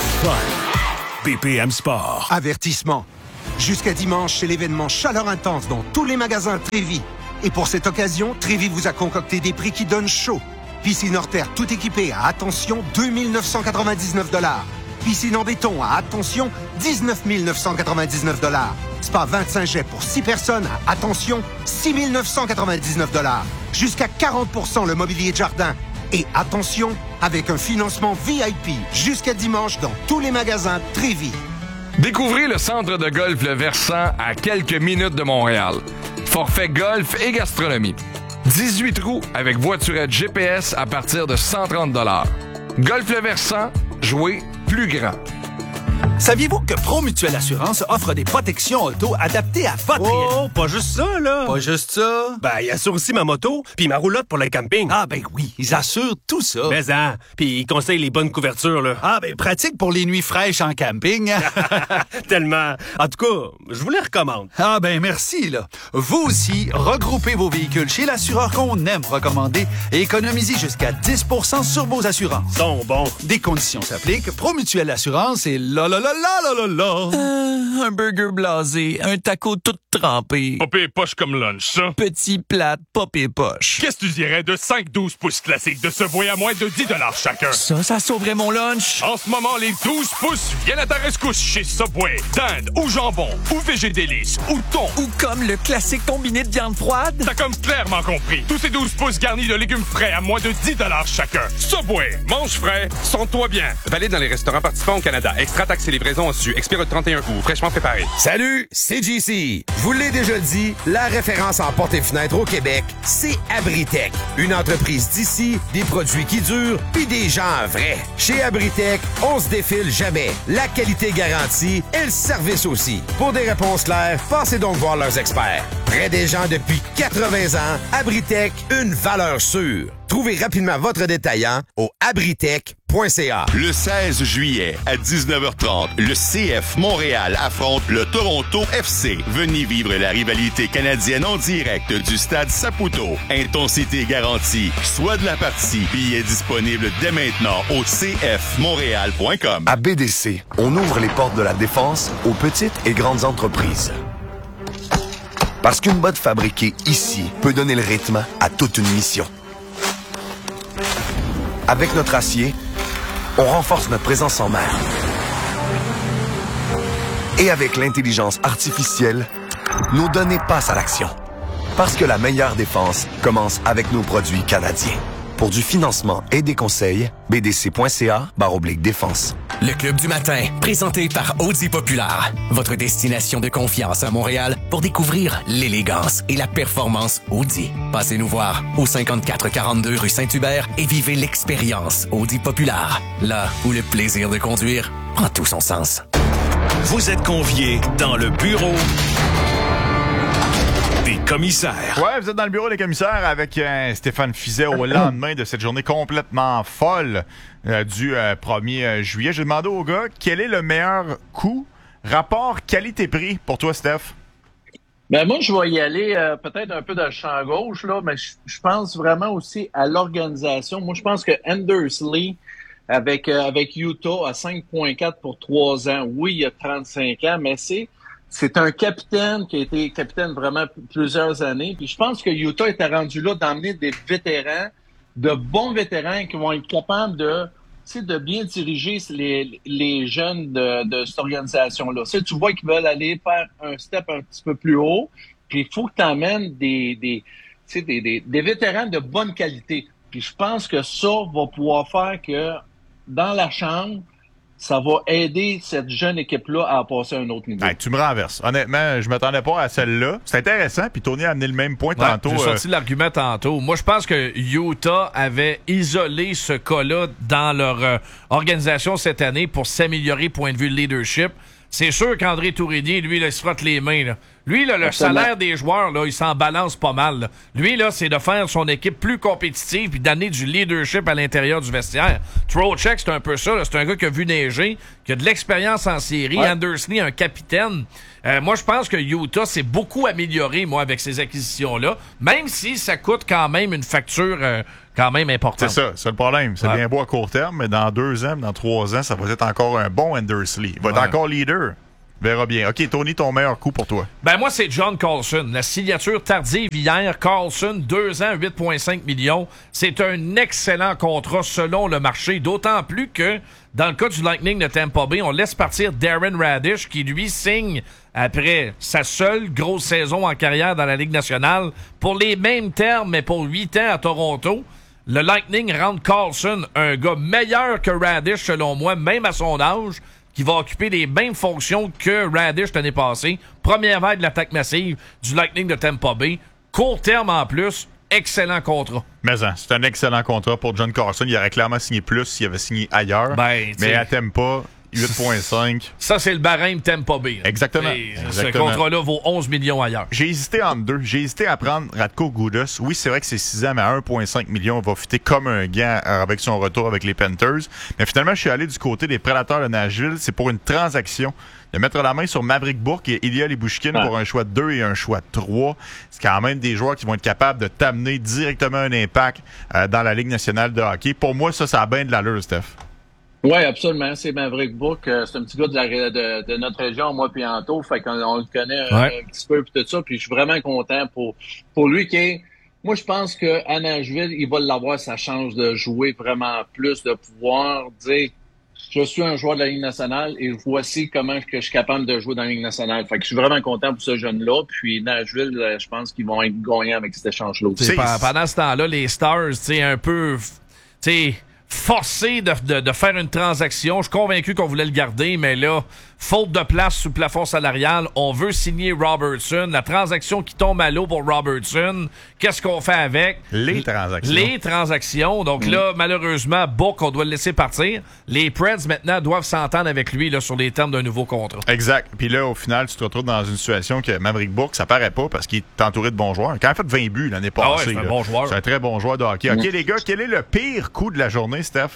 fun. B P M Sport. Avertissement. Jusqu'à dimanche, c'est l'événement Chaleur Intense dans tous les magasins Trévis. Et pour cette occasion, Trévis vous a concocté des prix qui donnent chaud. Piscine hors terre tout équipée à, attention, deux mille neuf cent quatre-vingt-dix-neuf dollars. Piscine en béton à, attention, dix-neuf mille neuf cent quatre-vingt-dix-neuf dollars. Spa vingt-cinq jets pour six personnes à, attention, six mille neuf cent quatre-vingt-dix-neuf dollars. Jusqu'à quarante pour cent le mobilier de jardin. Et attention, avec un financement V I P jusqu'à dimanche dans tous les magasins Trévis. Découvrez le centre de golf Le Versant à quelques minutes de Montréal. Forfait golf et gastronomie. dix-huit trous avec voiturette G P S à partir de cent trente dollars. Golf Le Versant, jouez plus grand. Saviez-vous que ProMutuelle Assurance offre des protections auto adaptées à votre... Oh, pas juste ça, là! Pas juste ça? Ben, ils assurent aussi ma moto puis ma roulotte pour le camping. Ah, ben oui, ils assurent tout ça. Mais hein, puis ils conseillent les bonnes couvertures, là. Ah, ben pratique pour les nuits fraîches en camping. Tellement. En tout cas, je vous les recommande. Ah, ben merci, là. Vous aussi, regroupez vos véhicules chez l'assureur qu'on aime recommander et économisez jusqu'à dix pour cent sur vos assurances. Sont bons. Des conditions s'appliquent. ProMutuelle Assurance et là, là, là, là, là, là, là. Euh, un burger blasé, un taco tout trempé. Pas pire poche comme lunch, ça. Petit plate, pas pire poche. Qu'est-ce que tu dirais de cinq douze pouces classiques de Subway à moins de dix dollars chacun? Ça, ça sauverait mon lunch. En ce moment, les douze pouces viennent à ta rescousse chez Subway. Dinde ou jambon, ou végé délice, ou thon. Ou comme le classique combiné de viande froide. T'as comme clairement compris. Tous ces douze pouces garnis de légumes frais à moins de dix dollars chacun. Subway, mange frais, sens-toi bien. Valide dans les restaurants participants au Canada. Extra taxe et livraison en su. Expire le trente et un août. Fraîchement préparé. Salut, c'est J C. Je vous l'ai déjà dit, la référence en portes et fenêtres au Québec, c'est Abritech. Une entreprise d'ici, des produits qui durent, puis des gens vrais. Chez Abritech, on se défile jamais. La qualité garantie et le service aussi. Pour des réponses claires, passez donc voir leurs experts. Près des gens depuis quatre-vingts ans, Abritech, une valeur sûre. Trouvez rapidement votre détaillant au abritech point c a. Le seize juillet à dix-neuf heures trente, le C F Montréal affronte le Toronto F C. Venez vivre la rivalité canadienne en direct du stade Saputo. Intensité garantie. Soit de la partie. Billets disponibles dès maintenant au c f montréal point com. À B D C, on ouvre les portes de la défense aux petites et grandes entreprises. Parce qu'une botte fabriquée ici peut donner le rythme à toute une mission. Avec notre acier, on renforce notre présence en mer. Et avec l'intelligence artificielle, nos données passent à l'action. Parce que la meilleure défense commence avec nos produits canadiens. Pour du financement et des conseils, b d c point c a barre oblique défense. Le Club du matin, présenté par Audi Populaire. Votre destination de confiance à Montréal pour découvrir l'élégance et la performance Audi. Passez nous voir au cinquante-quatre quarante-deux rue Saint-Hubert et vivez l'expérience Audi Populaire. Là où le plaisir de conduire prend tout son sens. Vous êtes conviés dans le bureau des commissaires. Ouais, vous êtes dans le bureau des commissaires avec euh, Stéphane Fiset au lendemain de cette journée complètement folle euh, du euh, premier juillet. J'ai demandé au gars quel est le meilleur coût, rapport qualité-prix pour toi, Steph? Ben moi, je vais y aller euh, peut-être un peu dans le champ gauche, là, mais je, je pense vraiment aussi à l'organisation. Moi, je pense que Anders Lee, avec, euh, avec Utah, à cinq virgule quatre pour trois ans, oui, il a trente-cinq ans, mais c'est C'est un capitaine qui a été capitaine vraiment plusieurs années. Puis je pense que Utah était rendu là d'emmener des vétérans, de bons vétérans qui vont être capables de, tu sais, de bien diriger les, les jeunes de, de cette organisation-là. Tu sais, tu vois qu'ils veulent aller faire un step un petit peu plus haut. Puis il faut que tu emmènes des, des, tu sais, des, des, des vétérans de bonne qualité. Puis je pense que ça va pouvoir faire que dans la chambre, ça va aider cette jeune équipe-là à passer à un autre niveau. Hey, tu me renverses. Honnêtement, je m'attendais pas à celle-là. C'est intéressant, puis Tony a amené le même point Ouais, tantôt. J'ai euh... sorti l'argument tantôt. Moi, je pense que Utah avait isolé ce cas-là dans leur euh, organisation cette année pour s'améliorer point de vue leadership. C'est sûr qu'André Tourigny, lui, là, il se frotte les mains. Là. Lui, là, le Absolument. salaire des joueurs, là, il s'en balance pas mal. Là. Lui, là, c'est de faire son équipe plus compétitive puis d'amener du leadership à l'intérieur du vestiaire. Trocheck, c'est un peu ça. Là. C'est un gars qui a vu neiger, qui a de l'expérience en série. Ouais. Andersley, un capitaine. Euh, moi, je pense que Utah s'est beaucoup amélioré, moi, avec ces acquisitions-là, même si ça coûte quand même une facture euh, quand même importante. C'est ça, c'est le problème. C'est Ouais. bien beau à court terme, mais dans deux ans, dans trois ans, ça va être encore un bon Andersley. Il va être Ouais. encore leader. Verra bien. OK, Tony, ton meilleur coup pour toi. Ben moi, c'est John Carlson. La signature tardive hier. Carlson, deux ans, huit virgule cinq millions. C'est un excellent contrat selon le marché. D'autant plus que, dans le cas du Lightning de Tampa Bay, on laisse partir Darren Radish, qui lui signe après sa seule grosse saison en carrière dans la Ligue nationale pour les mêmes termes, mais pour huit ans à Toronto. Le Lightning rend Carlson un gars meilleur que Radish, selon moi, même à son âge, qui va occuper les mêmes fonctions que Radish l'année passée. Première vague de l'attaque massive du Lightning de Tampa Bay. Court terme en plus, excellent contrat. Mais hein, c'est un excellent contrat pour John Carlson. Il aurait clairement signé plus s'il avait signé ailleurs. Ben, mais à Tampa, huit virgule cinq. Ça, c'est le barème Tampa Bay. Là. Exactement. Et ce Exactement. contrat-là vaut onze millions ailleurs. J'ai hésité entre deux. J'ai hésité à prendre Radko Gudas. Oui, c'est vrai que c'est six ans, mais à un virgule cinq million, il va fitter comme un gant avec son retour avec les Panthers. Mais finalement, je suis allé du côté des Prédateurs de Nashville. C'est pour une transaction. De mettre la main sur Maverick Bourque et Ilya Lyubushkin Ah. pour un choix de deux et un choix de trois. C'est quand même des joueurs qui vont être capables de t'amener directement un impact euh, dans la Ligue nationale de hockey. Pour moi, ça, ça a bien de l'allure, Steph. Oui, absolument. C'est Maverick Book. Euh, c'est un petit gars de, la, de, de notre région, moi puis Anto. Fait qu'on on le connaît un, Ouais. un petit peu puis tout ça. Puis je suis vraiment content pour pour lui qui est. Moi, je pense qu'à Nashville, il va l'avoir sa chance de jouer vraiment plus, de pouvoir dire je suis un joueur de la Ligue nationale et voici comment que je suis capable de jouer dans la Ligue nationale. Fait que je suis vraiment content pour ce jeune-là. Puis Nashville, euh, je pense qu'ils vont être gagnants avec cet échange-là. T'sais, pe- pendant ce temps-là, les Stars, tu sais, un peu, tu sais, forcés de, de, de faire une transaction. Je suis convaincu qu'on voulait le garder, mais là, faute de place sous plafond salarial, on veut signer Robertson. La transaction qui tombe à l'eau pour Robertson, qu'est-ce qu'on fait avec? Les transactions. Les transactions. Donc Mm. là, malheureusement, Book, on doit le laisser partir. Les Preds, maintenant, doivent s'entendre avec lui là, sur les termes d'un nouveau contrat. Exact. Puis là, au final, tu te retrouves dans une situation que Maverick Bourque, ça paraît pas parce qu'il est entouré de bons joueurs. Il a quand même fait vingt buts l'année passée. Ah ouais, c'est un là. bon joueur. C'est un très bon joueur de hockey. OK, Mm. les gars, quel est le pire coup de la journée, Steph?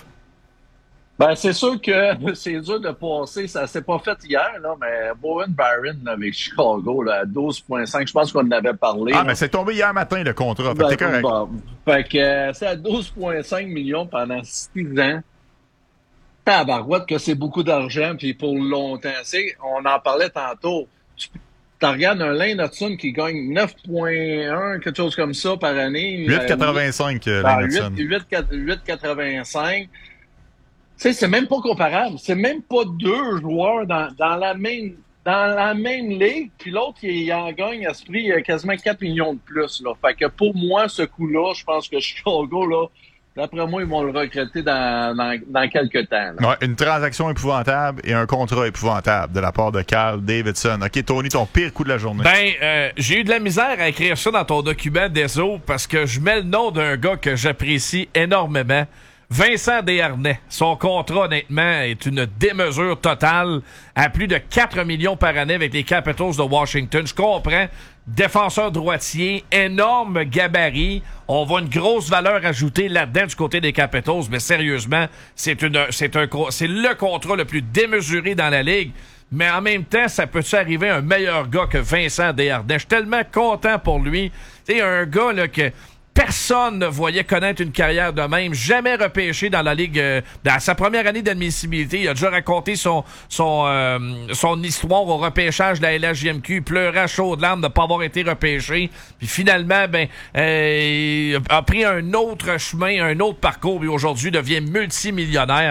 Ben, c'est sûr que c'est dur de passer. Ça s'est pas fait hier, là, mais Bowen Barron là, avec Chicago là, à douze virgule cinq, je pense qu'on en avait parlé. Ah, là. mais c'est tombé hier matin, le contrat. Fait que Ben, t'es correct. bon. Fait que euh, c'est à douze virgule cinq millions pendant six ans. Tabarouette que c'est beaucoup d'argent, puis pour longtemps. C'est, on en parlait tantôt. Tu tu regardes un Lane Hudson qui gagne neuf virgule un, quelque chose comme ça par année. huit virgule quatre-vingt-cinq, euh, Ben, Lane Hudson. huit virgule quatre-vingt-cinq. Tu sais, c'est même pas comparable. C'est même pas deux joueurs dans, dans la même dans la même ligue, puis l'autre, il, il en gagne à ce prix euh, quasiment quatre millions de plus. Là. Fait que pour moi, ce coup-là, je pense que Chicago, là, d'après moi, ils vont le recruter dans, dans, dans quelques temps. Là. Ouais, une transaction épouvantable et un contrat épouvantable de la part de Carl Davidson. OK, Tony, ton pire coup de la journée. Ben, euh, j'ai eu de la misère à écrire ça dans ton document Deso parce que je mets le nom d'un gars que j'apprécie énormément. Vincent Desharnais. Son contrat, honnêtement, est une démesure totale à plus de quatre millions par année avec les Capitals de Washington. Je comprends. Défenseur droitier, énorme gabarit. On voit une grosse valeur ajoutée là-dedans du côté des Capitals, mais sérieusement, c'est une, c'est un, c'est le contrat le plus démesuré dans la ligue. Mais en même temps, ça peut-tu arriver un meilleur gars que Vincent Desharnais? Je suis tellement content pour lui. Tu sais, un gars, là, que personne ne voyait connaître une carrière de même, jamais repêché dans la Ligue. Euh, dans sa première année d'admissibilité, il a déjà raconté son son euh, son histoire au repêchage de la L H J M Q, pleurant à chaudes larmes de ne pas avoir été repêché. Puis finalement, ben, euh, a pris un autre chemin, un autre parcours, et aujourd'hui devient multimillionnaire.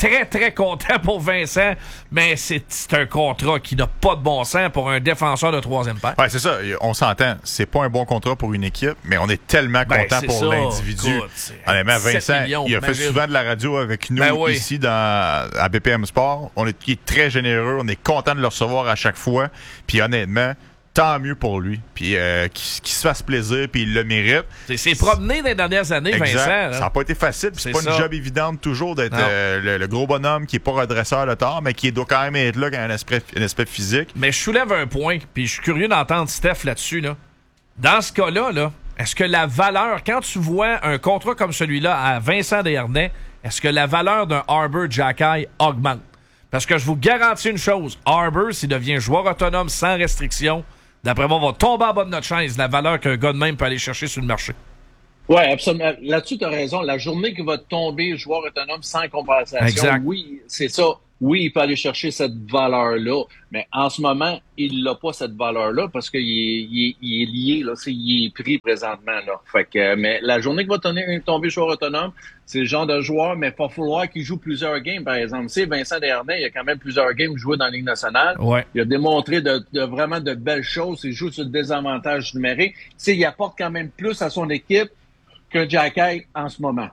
très, très content pour Vincent, mais c'est, c'est un contrat qui n'a pas de bon sens pour un défenseur de troisième paire. Ouais, c'est ça. On s'entend. C'est pas un bon contrat pour une équipe, mais on est tellement Ben, content c'est pour ça. l'individu. Écoute, Honnêtement, Vincent, millions, il a fait imagine. souvent de la radio avec nous Ben oui. ici dans, à B P M Sport. On est, il est très généreux. On est content de le recevoir à chaque fois. Puis honnêtement, tant mieux pour lui. Puis euh, qu'il, qu'il se fasse plaisir, puis il le mérite. C'est, c'est promené dans les dernières années, Exact. Vincent. Là. Ça n'a pas été facile. C'est, C'est pas ça. une job évidente toujours d'être Non. euh, le, le gros bonhomme qui n'est pas redresseur de tort, mais qui doit quand même être là quand il y a un aspect, un aspect physique. Mais je soulève un point, puis je suis curieux d'entendre Steph là-dessus. Là. Dans ce cas-là, là, est-ce que la valeur, quand tu vois un contrat comme celui-là à Vincent Desharnais, est-ce que la valeur d'un Arbor Xhekaj augmente? Parce que je vous garantis une chose, Arbor, s'il devient joueur autonome sans restriction, d'après moi, on va tomber en bas de notre chaise, la valeur qu'un gars de même peut aller chercher sur le marché. Oui, absolument. Là-dessus, tu as raison. La journée qui va tomber joueur autonome sans compensation, Exact. oui, c'est ça. Oui, il peut aller chercher cette valeur-là. Mais en ce moment, il n'a pas cette valeur-là parce qu'il est, il est, il est lié, là. C'est, il est pris présentement, là. Fait que, mais la journée qui va tomber, tomber joueur autonome, c'est le genre de joueur, mais il va falloir qu'il joue plusieurs games, par exemple. Tu sais, Vincent Desharnais, il a quand même plusieurs games joués dans la Ligue nationale. Ouais. Il a démontré de, de vraiment de belles choses. Il joue sur le désavantage numérique. Tu sais, il apporte quand même plus à son équipe que Xhekaj en ce moment.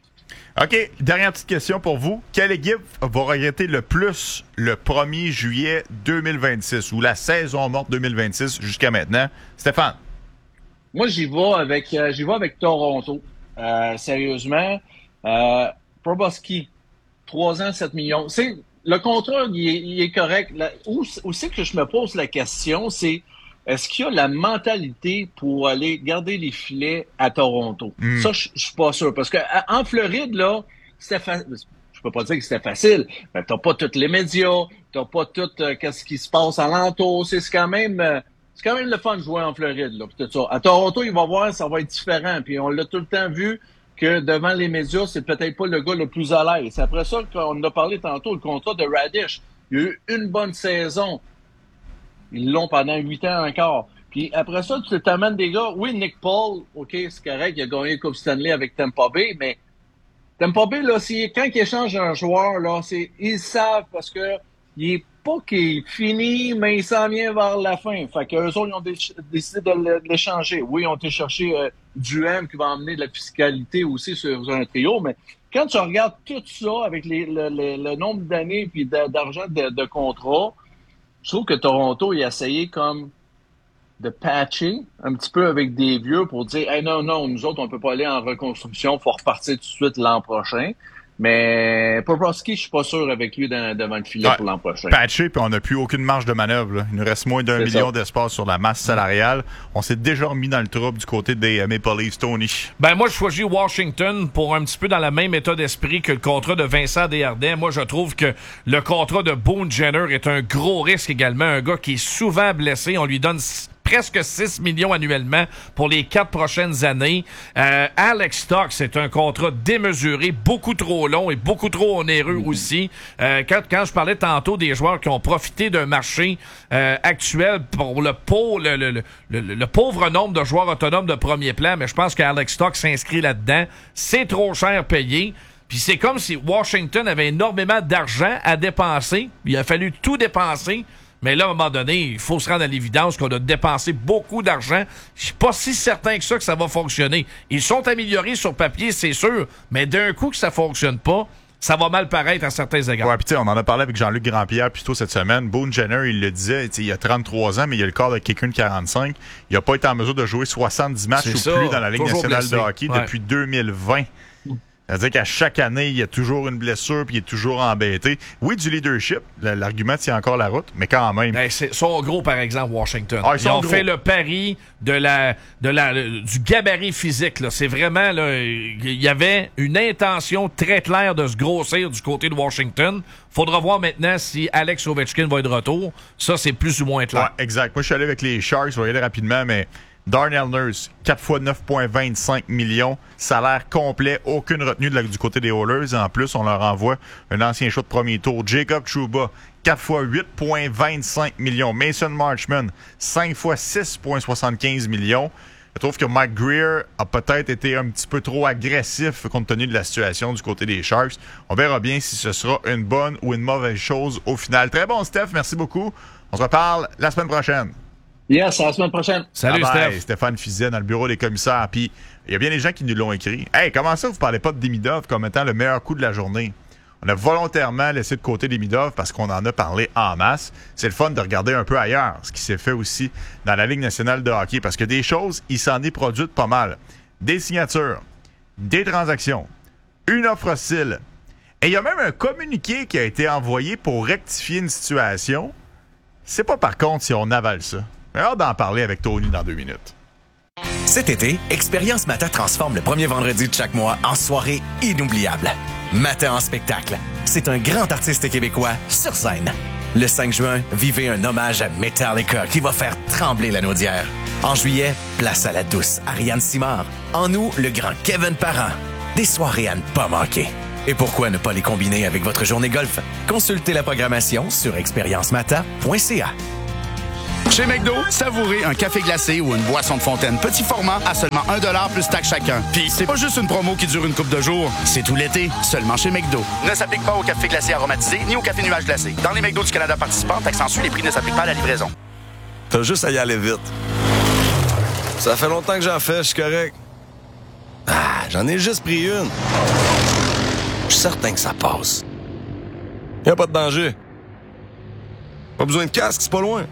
OK, dernière petite question pour vous. Quelle équipe va regretter le plus le premier juillet deux mille vingt-six ou la saison morte deux mille vingt-six jusqu'à maintenant? Stéphane? Moi, j'y vais avec euh, j'y vais avec Toronto. Euh, sérieusement. Euh, Proboski, trois ans, sept millions. C'est, le contrat, il est, il est correct. Là, où, où c'est que je me pose la question, c'est est-ce qu'il y a la mentalité pour aller garder les filets à Toronto? Mm. Ça, je je suis pas sûr. Parce que à- en Floride, là, c'était facile. Je peux pas dire que c'était facile, mais t'as pas tous les médias, t'as pas tout euh, qu'est-ce qui se passe alentour. C'est c'est quand même euh, c'est quand même le fun de jouer en Floride, là, pis tout ça. À Toronto, il va voir, ça va être différent. Puis on l'a tout le temps vu que devant les médias, c'est peut-être pas le gars le plus à l'aise. C'est après ça qu'on en a parlé tantôt, le contrat de Radish. Il y a eu une bonne saison. Ils l'ont pendant huit ans encore. Puis après ça, tu t'amènes des gars. Oui, Nick Paul, OK, c'est correct, il a gagné la Coupe Stanley avec Tampa Bay, mais Tampa Bay, là, c'est, quand ils échangent un joueur, là, c'est, ils savent parce que il est pas qu'il est fini, mais il s'en vient vers la fin. Fait qu'eux autres, ils ont dé- décidé de, le- de l'échanger. Oui, ils ont été chercher euh, Duhem qui va emmener de la fiscalité aussi sur, sur un trio, mais quand tu regardes tout ça avec les, le, le, le nombre d'années puis d'a- d'argent de, de contrat, je trouve que Toronto, il a essayé comme de patcher un petit peu avec des vieux pour dire hey, non, non, nous autres, on peut pas aller en reconstruction, faut repartir tout de suite l'an prochain. Mais Bobrovsky, je suis pas sûr avec lui dans, devant le filet Ouais. pour l'an prochain. Patché, puis on n'a plus aucune marge de manœuvre. Là. Il nous reste moins d'un C'est million ça. d'espace sur la masse salariale. On s'est déjà remis dans le trouble du côté des euh, Maple Leafs, Tony. Ben moi, je choisis Washington pour un petit peu dans la même état d'esprit que le contrat de Vincent Desharnais. Moi, je trouve que le contrat de Boone Jenner est un gros risque également. Un gars qui est souvent blessé. On lui donne s- presque six millions annuellement pour les quatre prochaines années. Euh, Alex Stock, c'est un contrat démesuré, beaucoup trop long et beaucoup trop onéreux aussi. Euh, quand, quand je parlais tantôt des joueurs qui ont profité d'un marché euh, actuel pour le, pauvre, le, le, le, le, le pauvre nombre de joueurs autonomes de premier plan, mais je pense qu'Alex Stock s'inscrit là-dedans. C'est trop cher payé. Puis c'est comme si Washington avait énormément d'argent à dépenser. Il a fallu tout dépenser. Mais là, à un moment donné, il faut se rendre à l'évidence qu'on a dépensé beaucoup d'argent. Je suis pas si certain que ça que ça va fonctionner. Ils sont améliorés sur papier, c'est sûr, mais d'un coup que ça fonctionne pas, ça va mal paraître à certains égards. Ouais, puis tu sais, on en a parlé avec Jean-Luc Grandpierre plus tôt cette semaine. Boone Jenner, il le disait, tu sais, il a trente-trois ans, mais il a le corps de quelqu'un de quarante-cinq. Il n'a pas été en mesure de jouer soixante-dix matchs C'est ou ça, plus dans la Ligue toujours nationale blessé. de hockey Ouais. depuis deux mille vingt. C'est-à-dire qu'à chaque année, il y a toujours une blessure puis il est toujours embêté. Oui, du leadership, l- l'argument tient encore la route, mais quand même. Ben, c'est, sont gros, par exemple, Washington. Ah, ils ils sont ont gros. fait le pari de la, de la, le- du gabarit physique. Là. C'est vraiment, là, il y avait une intention très claire de se grossir du côté de Washington. Faudra voir maintenant si Alex Ovechkin va être de retour. Ça, c'est plus ou moins clair. Ouais, exact. Moi, je suis allé avec les Sharks, je vais y aller rapidement, mais Darnell Nurse, quatre fois neuf virgule vingt-cinq millions, salaire complet, aucune retenue de la- du côté des Oilers. En plus, on leur envoie un ancien choix de premier tour. Jacob Trouba, quatre fois huit virgule vingt-cinq millions. Mason Marchman, cinq fois six virgule soixante-quinze millions. Je trouve que Mike Greer a peut-être été un petit peu trop agressif compte tenu de la situation du côté des Sharks. On verra bien si ce sera une bonne ou une mauvaise chose au final. Très bon, Steph. Merci beaucoup. On se reparle la semaine prochaine. Yes, à la semaine prochaine. Salut, bye bye, Steph. Stéphane Fizet dans le bureau des commissaires. Puis, il y a bien des gens qui nous l'ont écrit. Hey, comment ça, vous parlez pas de Demidov comme étant le meilleur coup de la journée? On a volontairement laissé de côté Demidov parce qu'on en a parlé en masse. C'est le fun de regarder un peu ailleurs ce qui s'est fait aussi dans la Ligue nationale de hockey parce que des choses, il s'en est produit pas mal. Des signatures, des transactions, une offre hostile. Et il y a même un communiqué qui a été envoyé pour rectifier une situation. C'est pas par contre si on avale ça. J'ai hâte d'en parler avec Tony dans deux minutes. Cet été, Expérience Mata transforme le premier vendredi de chaque mois en soirée inoubliable. Mata en spectacle. C'est un grand artiste québécois sur scène. Le cinq juin, vivez un hommage à Metallica qui va faire trembler la naudière. En juillet, place à la douce Ariane Simard. En août, le grand Kevin Parent. Des soirées à ne pas manquer. Et pourquoi ne pas les combiner avec votre journée golf? Consultez la programmation sur expérience mata point c a. Chez McDo, savourez un café glacé ou une boisson de fontaine petit format à seulement un dollar plus taxe chacun. Puis c'est pas juste une promo qui dure une couple de jours, c'est tout l'été, seulement chez McDo. Ne s'applique pas au café glacé aromatisé ni au café nuage glacé. Dans les McDo du Canada participants, taxe en sus, les prix ne s'appliquent pas à la livraison. T'as juste à y aller vite. Ça fait longtemps que j'en fais, je suis correct. Ah, j'en ai juste pris une. Je suis certain que ça passe. Y'a pas de danger. Pas besoin de casque, c'est pas loin.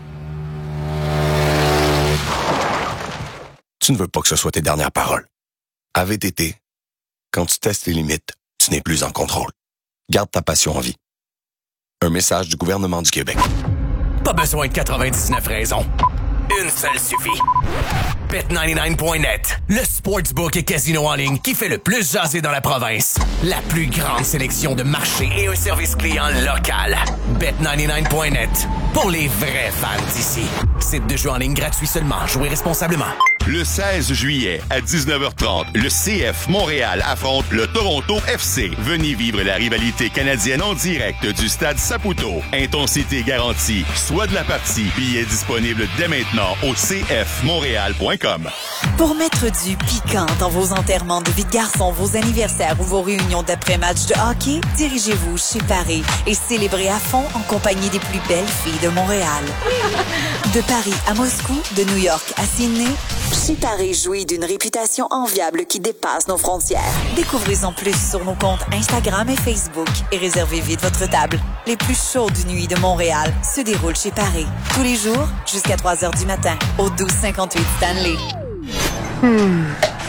Tu ne veux pas que ce soit tes dernières paroles. À V T T, quand tu testes les limites, tu n'es plus en contrôle. Garde ta passion en vie. Un message du gouvernement du Québec. Pas besoin de quatre-vingt-dix-neuf raisons. Une seule suffit. Bet quatre-vingt-dix-neuf point net, le sportsbook et casino en ligne qui fait le plus jaser dans la province. La plus grande sélection de marchés et un service client local. Bet quatre-vingt-dix-neuf point net, pour les vrais fans d'ici. Site de jeu en ligne gratuit seulement. Jouez responsablement. Le seize juillet à dix-neuf heures trente, le C F Montréal affronte le Toronto F C. Venez vivre la rivalité canadienne en direct du stade Saputo. Intensité garantie. Soit de la partie. Billets disponibles dès maintenant au c f montréal point com. Pour mettre du piquant dans vos enterrements de vie de garçon, vos anniversaires ou vos réunions d'après-match de hockey, dirigez-vous chez Paris et célébrez à fond en compagnie des plus belles filles de Montréal. De Paris à Moscou, de New York à Sydney, chez Paris jouit d'une réputation enviable qui dépasse nos frontières. Découvrez-en plus sur nos comptes Instagram et Facebook et réservez vite votre table. Les plus chaudes nuits de Montréal se déroulent chez Paris. Tous les jours, jusqu'à trois heures du matin, au douze cinquante-huit Stanley. Hmm.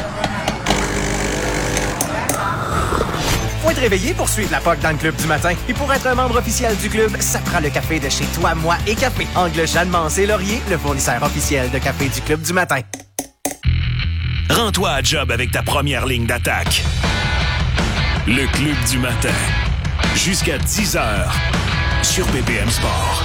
Faut être réveillé pour suivre la P O C dans le club du matin. Et pour être un membre officiel du club, ça prend le café de chez Toi, Moi et Café. Angle Jeanne Mancé Laurier, le fournisseur officiel de café du club du matin. Rends-toi à job avec ta première ligne d'attaque. Le club du matin. Jusqu'à dix heures sur B P M Sport.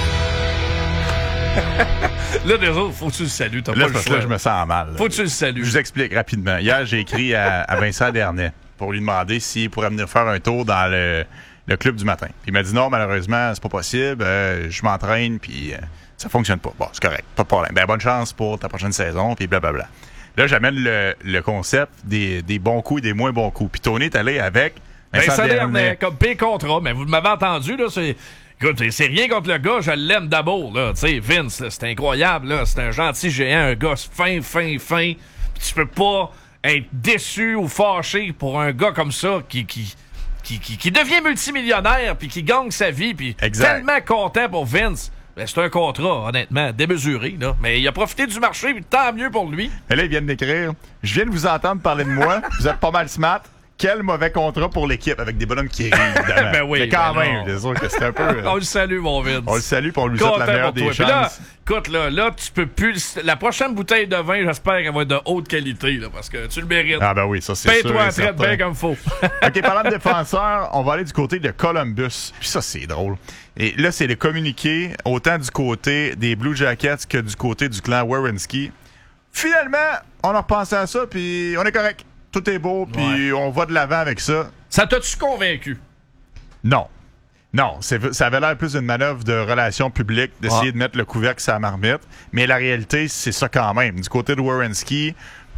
Là, des autres, faut que tu le salues. T'as Là, pas le parce que choix. là, je me sens mal. Faut que tu le salues. Je vous explique rapidement. Hier, j'ai écrit à, à Vincent Dernay pour lui demander s'il pourrait venir faire un tour dans le, le club du matin. Puis il m'a dit non, malheureusement, c'est pas possible. Euh, je m'entraîne, puis euh, ça fonctionne pas. Bon, c'est correct, pas de problème. Ben, bonne chance pour ta prochaine saison, puis blablabla. Là, j'amène le, le concept des, des bons coups et des moins bons coups. Puis Tony est allé avec Vincent, Vincent Dernay. Dernay, comme P-Contrat. Mais vous m'avez entendu, là, c'est... Écoute, c'est rien contre le gars, je l'aime d'abord, là. Tu sais, Vince, là, c'est incroyable, là. C'est un gentil géant, un gars fin, fin, fin. Puis tu peux pas être déçu ou fâché pour un gars comme ça qui... qui Qui, qui, qui devient multimillionnaire puis qui gagne sa vie puis tellement content pour Vince. Ben, c'est un contrat, honnêtement, démesuré, là. Mais il a profité du marché, puis tant mieux pour lui. Et là, ils viennent d'écrire « Je viens de vous entendre parler de moi. Vous êtes pas mal smart. Quel mauvais contrat pour l'équipe. » Avec des bonhommes qui rient, évidemment. Ben oui, mais quand ben même, non. les autres, que c'était un peu... euh, On le salue, mon Vince. On le salue, puis on lui souhaite la Content meilleure pour des toi. Puis là, chances. écoute, là, là, tu peux plus... La prochaine bouteille de vin, j'espère qu'elle va être de haute qualité, là, parce que tu le mérites. Ah ben oui, ça c'est sûr. Paye-toi, et traite certain. bien comme faut. OK, parlant de défenseurs, on va aller du côté de Columbus. Puis ça, c'est drôle. Et là, c'est le communiqué, autant du côté des Blue Jackets que du côté du clan Werenski. Finalement, on a repensé à ça, puis on est correct. Tout est beau, puis on va de l'avant avec ça. Ça t'a-tu convaincu? Non. Non, c'est, ça avait l'air plus d'une manœuvre de relations publiques, d'essayer Ah. de mettre le couvercle sur la marmite. Mais la réalité, c'est ça quand même. Du côté de Werenski,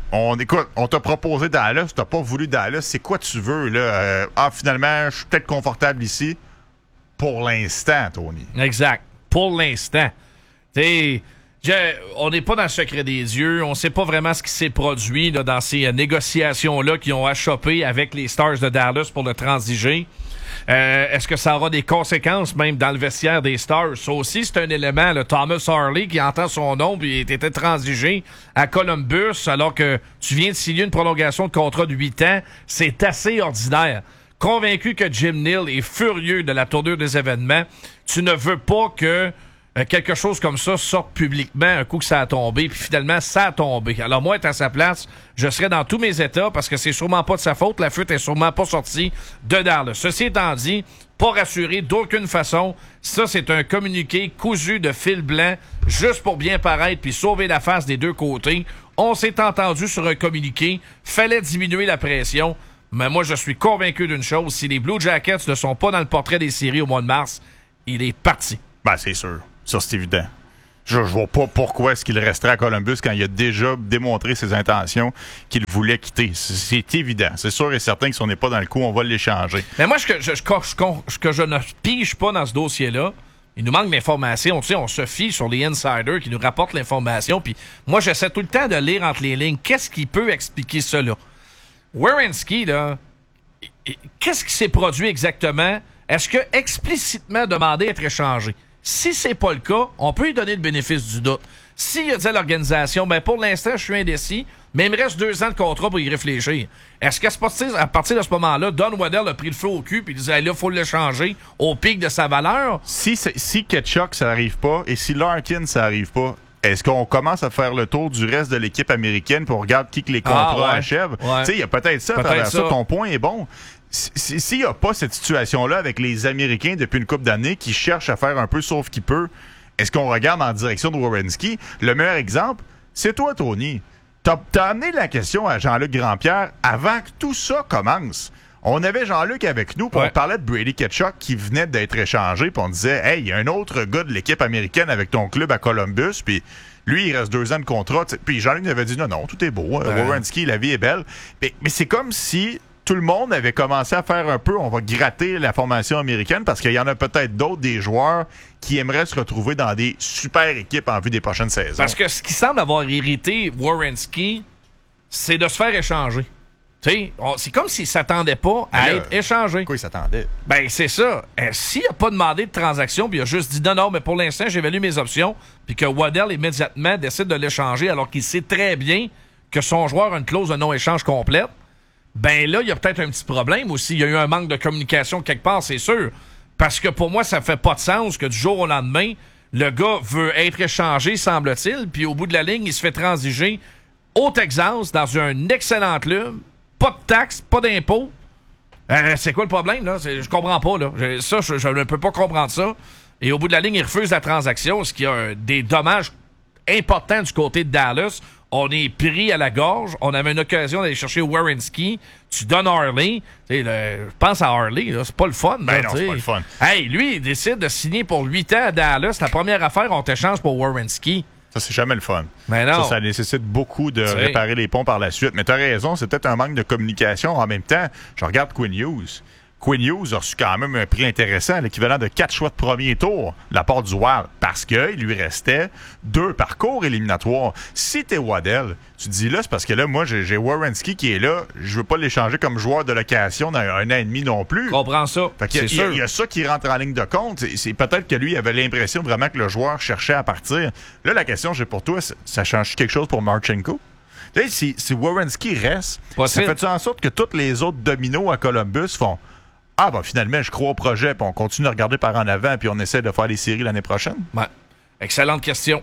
On, écoute, on t'a proposé Dallas, t'as pas voulu Dallas. C'est quoi tu veux, là? Euh, ah, finalement, je suis peut-être confortable ici. Pour l'instant, Tony. Exact. Pour l'instant. Tu sais... Je, on n'est pas dans le secret des yeux. On ne sait pas vraiment ce qui s'est produit là, dans ces euh, négociations-là qui ont achoppé avec les Stars de Dallas pour le transiger. Euh, est-ce que ça aura des conséquences même dans le vestiaire des Stars? Ça aussi, c'est un élément. Là, Thomas Harley qui entend son nom et était transigé à Columbus alors que tu viens de signer une prolongation de contrat de huit ans. C'est assez ordinaire. Convaincu que Jim Neal est furieux de la tournure des événements, tu ne veux pas que quelque chose comme ça sorte publiquement un coup que ça a tombé, puis finalement, ça a tombé. Alors moi, être à sa place, je serais dans tous mes états parce que c'est sûrement pas de sa faute. La fuite est sûrement pas sortie de Dallas. Ceci étant dit, pas rassuré d'aucune façon. Ça, c'est un communiqué cousu de fil blanc, juste pour bien paraître puis sauver la face des deux côtés. On s'est entendu sur un communiqué. Fallait diminuer la pression. Mais moi, je suis convaincu d'une chose. Si les Blue Jackets ne sont pas dans le portrait des séries au mois de mars, il est parti. Ben, c'est sûr. Ça, c'est évident. Je ne vois pas pourquoi est-ce qu'il resterait à Columbus quand il a déjà démontré ses intentions qu'il voulait quitter. C'est évident. C'est sûr et certain que si on n'est pas dans le coup, on va l'échanger. Mais moi, ce que je, je, je, que je ne pige pas dans ce dossier-là, il nous manque l'information. Tu sais, on se fie sur les insiders qui nous rapportent l'information. Puis moi, j'essaie tout le temps de lire entre les lignes. Qu'est-ce qui peut expliquer cela? Werenski, là, qu'est-ce qui s'est produit exactement? Est-ce que explicitement demandé à être échangé? Si c'est pas le cas, on peut lui donner le bénéfice du doute. S'il a dit à l'organisation, ben pour l'instant, je suis indécis, mais il me reste deux ans de contrat pour y réfléchir. Est-ce qu'à à partir de ce moment-là, Don Waddell a pris le feu au cul et il disait, là, il faut l'échanger au pic de sa valeur? Si, si Ketchuk, ça n'arrive pas, et si Larkin, ça n'arrive pas, est-ce qu'on commence à faire le tour du reste de l'équipe américaine pour regarder qui que les contrats ah, ouais. achèvent? Ouais. Tu sais, il y a peut-être ça, peut-être ça. ça. Ton point est bon. S'il n'y a pas cette situation-là avec les Américains depuis une couple d'années qui cherchent à faire un peu sauf qu'ils peuvent, est-ce qu'on regarde en direction de Werenski? Le meilleur exemple, c'est toi, Tony. T'as as amené la question à Jean-Luc Grandpierre avant que tout ça commence. On avait Jean-Luc avec nous, puis ouais. on parlait de Brady Ketchuk qui venait d'être échangé, puis on disait « Hey, il y a un autre gars de l'équipe américaine avec ton club à Columbus, puis lui, il reste deux ans de contrat. » Puis Jean-Luc nous avait dit « Non, non, tout est beau. Ouais. Werenski, la vie est belle. » Mais, mais c'est comme si tout le monde avait commencé à faire un peu, on va gratter la formation américaine parce qu'il y en a peut-être d'autres des joueurs qui aimeraient se retrouver dans des super équipes en vue des prochaines saisons. Parce que ce qui semble avoir irrité Werenski, c'est de se faire échanger. Tu sais, c'est comme s'il ne s'attendait pas à Alors, être échangé. Pourquoi il s'attendait? Ben, c'est ça. Euh, s'il n'a pas demandé de transaction, puis il a juste dit non, non, mais pour l'instant, j'évalue mes options, puis que Waddell immédiatement décide de l'échanger alors qu'il sait très bien que son joueur a une clause de non-échange complète, ben là, il y a peut-être un petit problème aussi. Il y a eu un manque de communication quelque part, c'est sûr. Parce que pour moi, ça fait pas de sens que du jour au lendemain, le gars veut être échangé, semble-t-il, puis au bout de la ligne, il se fait transiger au Texas, dans un excellent club, pas de taxes, pas d'impôts. Euh, c'est quoi le problème, là? Je comprends pas, là. Ça, je, je ne peux pas comprendre ça. Et au bout de la ligne, il refuse la transaction, ce qui a des dommages importants du côté de Dallas. On est pris à la gorge. On avait une occasion d'aller chercher Werenski. Tu donnes Harley. Je pense à Harley. Là, c'est pas le fun. Ben là, non, c'est pas le fun. Hey, lui, il décide de signer pour huit ans à Dallas. La première affaire, on t'échange pour Werenski. Ça, c'est jamais le fun. Ben non. Ça, ça nécessite beaucoup de T'sais. réparer les ponts par la suite. Mais t'as raison, c'est peut-être un manque de communication. En même temps, je regarde Quinn Hughes. Quinn Hughes a reçu quand même un prix intéressant, l'équivalent de quatre choix de premier tour de la part du Wild, parce qu'il lui restait deux parcours éliminatoires. Si t'es Waddell, tu te dis là, c'est parce que là, moi, j'ai, j'ai Werenski qui est là, je veux pas l'échanger comme joueur de location dans un an et demi non plus. Comprends ça. Fait qu'il y a, c'est il y a, sûr. il y a ça qui rentre en ligne de compte. C'est, c'est peut-être que lui avait l'impression vraiment que le joueur cherchait à partir. Là, la question que j'ai pour toi, ça change quelque chose pour Marchenko? Tu sais, si, si Werenski reste, Possible. ça fait-tu en sorte que tous les autres dominos à Columbus font ah, ben finalement, je crois au projet, puis on continue à regarder par en avant, puis on essaie de faire les séries l'année prochaine? Ouais. Excellente question.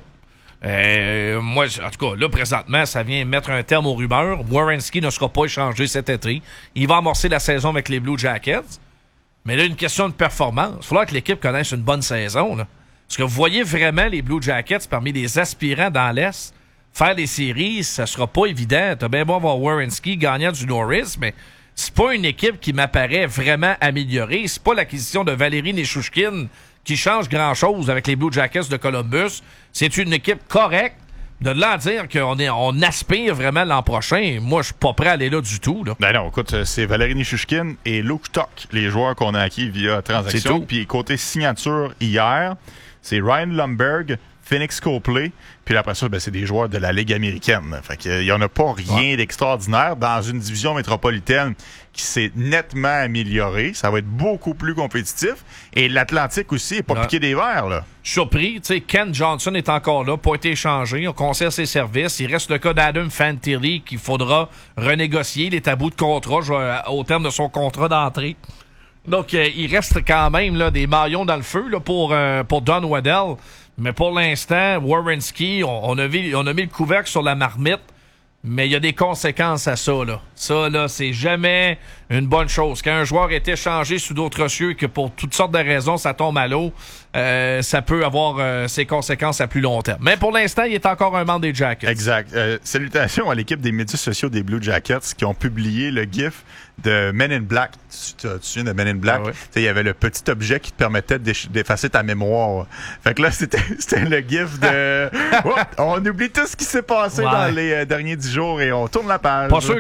Euh, moi, en tout cas, là, présentement, ça vient mettre un terme aux rumeurs. Werenski ne sera pas échangé cet été. Il va amorcer la saison avec les Blue Jackets. Mais là, une question de performance. Il faudra que l'équipe connaisse une bonne saison. Là. Parce que vous voyez vraiment les Blue Jackets parmi les aspirants dans l'Est. Faire des séries, ça sera pas évident. T'as bien beau avoir Werenski gagnant du Norris, mais c'est pas une équipe qui m'apparaît vraiment améliorée. C'est pas l'acquisition de Valérie Nichushkin qui change grand-chose avec les Blue Jackets de Columbus. C'est une équipe correcte, de là à dire qu'on est, on aspire vraiment l'an prochain, moi, je suis pas prêt à aller là du tout. Là. Ben non, écoute, c'est Valérie Nichushkin et Luke Tuck, les joueurs qu'on a acquis via transaction. Puis côté signature hier, c'est Ryan Lomberg, Phoenix Copley, puis après ça, ben, c'est des joueurs de la Ligue américaine. Fait qu'il n'y en a pas rien ouais. d'extraordinaire dans une division métropolitaine qui s'est nettement améliorée. Ça va être beaucoup plus compétitif. Et l'Atlantique aussi n'est pas ouais. piqué des verres, là. Surpris, tu sais, Ken Johnson est encore là, pas été échangé, on conserve ses services. Il reste le cas d'Adam Fantilli qu'il faudra renégocier les tabous de contrat au terme de son contrat d'entrée. Donc, euh, il reste quand même là, des maillons dans le feu là, pour, euh, pour Don Waddell. Mais pour l'instant, Werenski, on, on, a vu, on a mis le couvercle sur la marmite, mais il y a des conséquences à ça. Là. Ça, là, c'est jamais une bonne chose. Quand un joueur est échangé sous d'autres cieux et que pour toutes sortes de raisons, ça tombe à l'eau, euh, ça peut avoir euh, ses conséquences à plus long terme. Mais pour l'instant, il est encore un membre des Jackets. Exact. Euh, salutations à l'équipe des médias sociaux des Blue Jackets qui ont publié le GIF de Men in Black. Tu te souviens de Men in Black? Ah oui. Il y avait le petit objet qui te permettait d'effacer ta mémoire. Fait que là, c'était le GIF de... oh, on oublie tout ce qui s'est passé ouais. dans les euh, derniers dix jours et on tourne la page. Pas sûr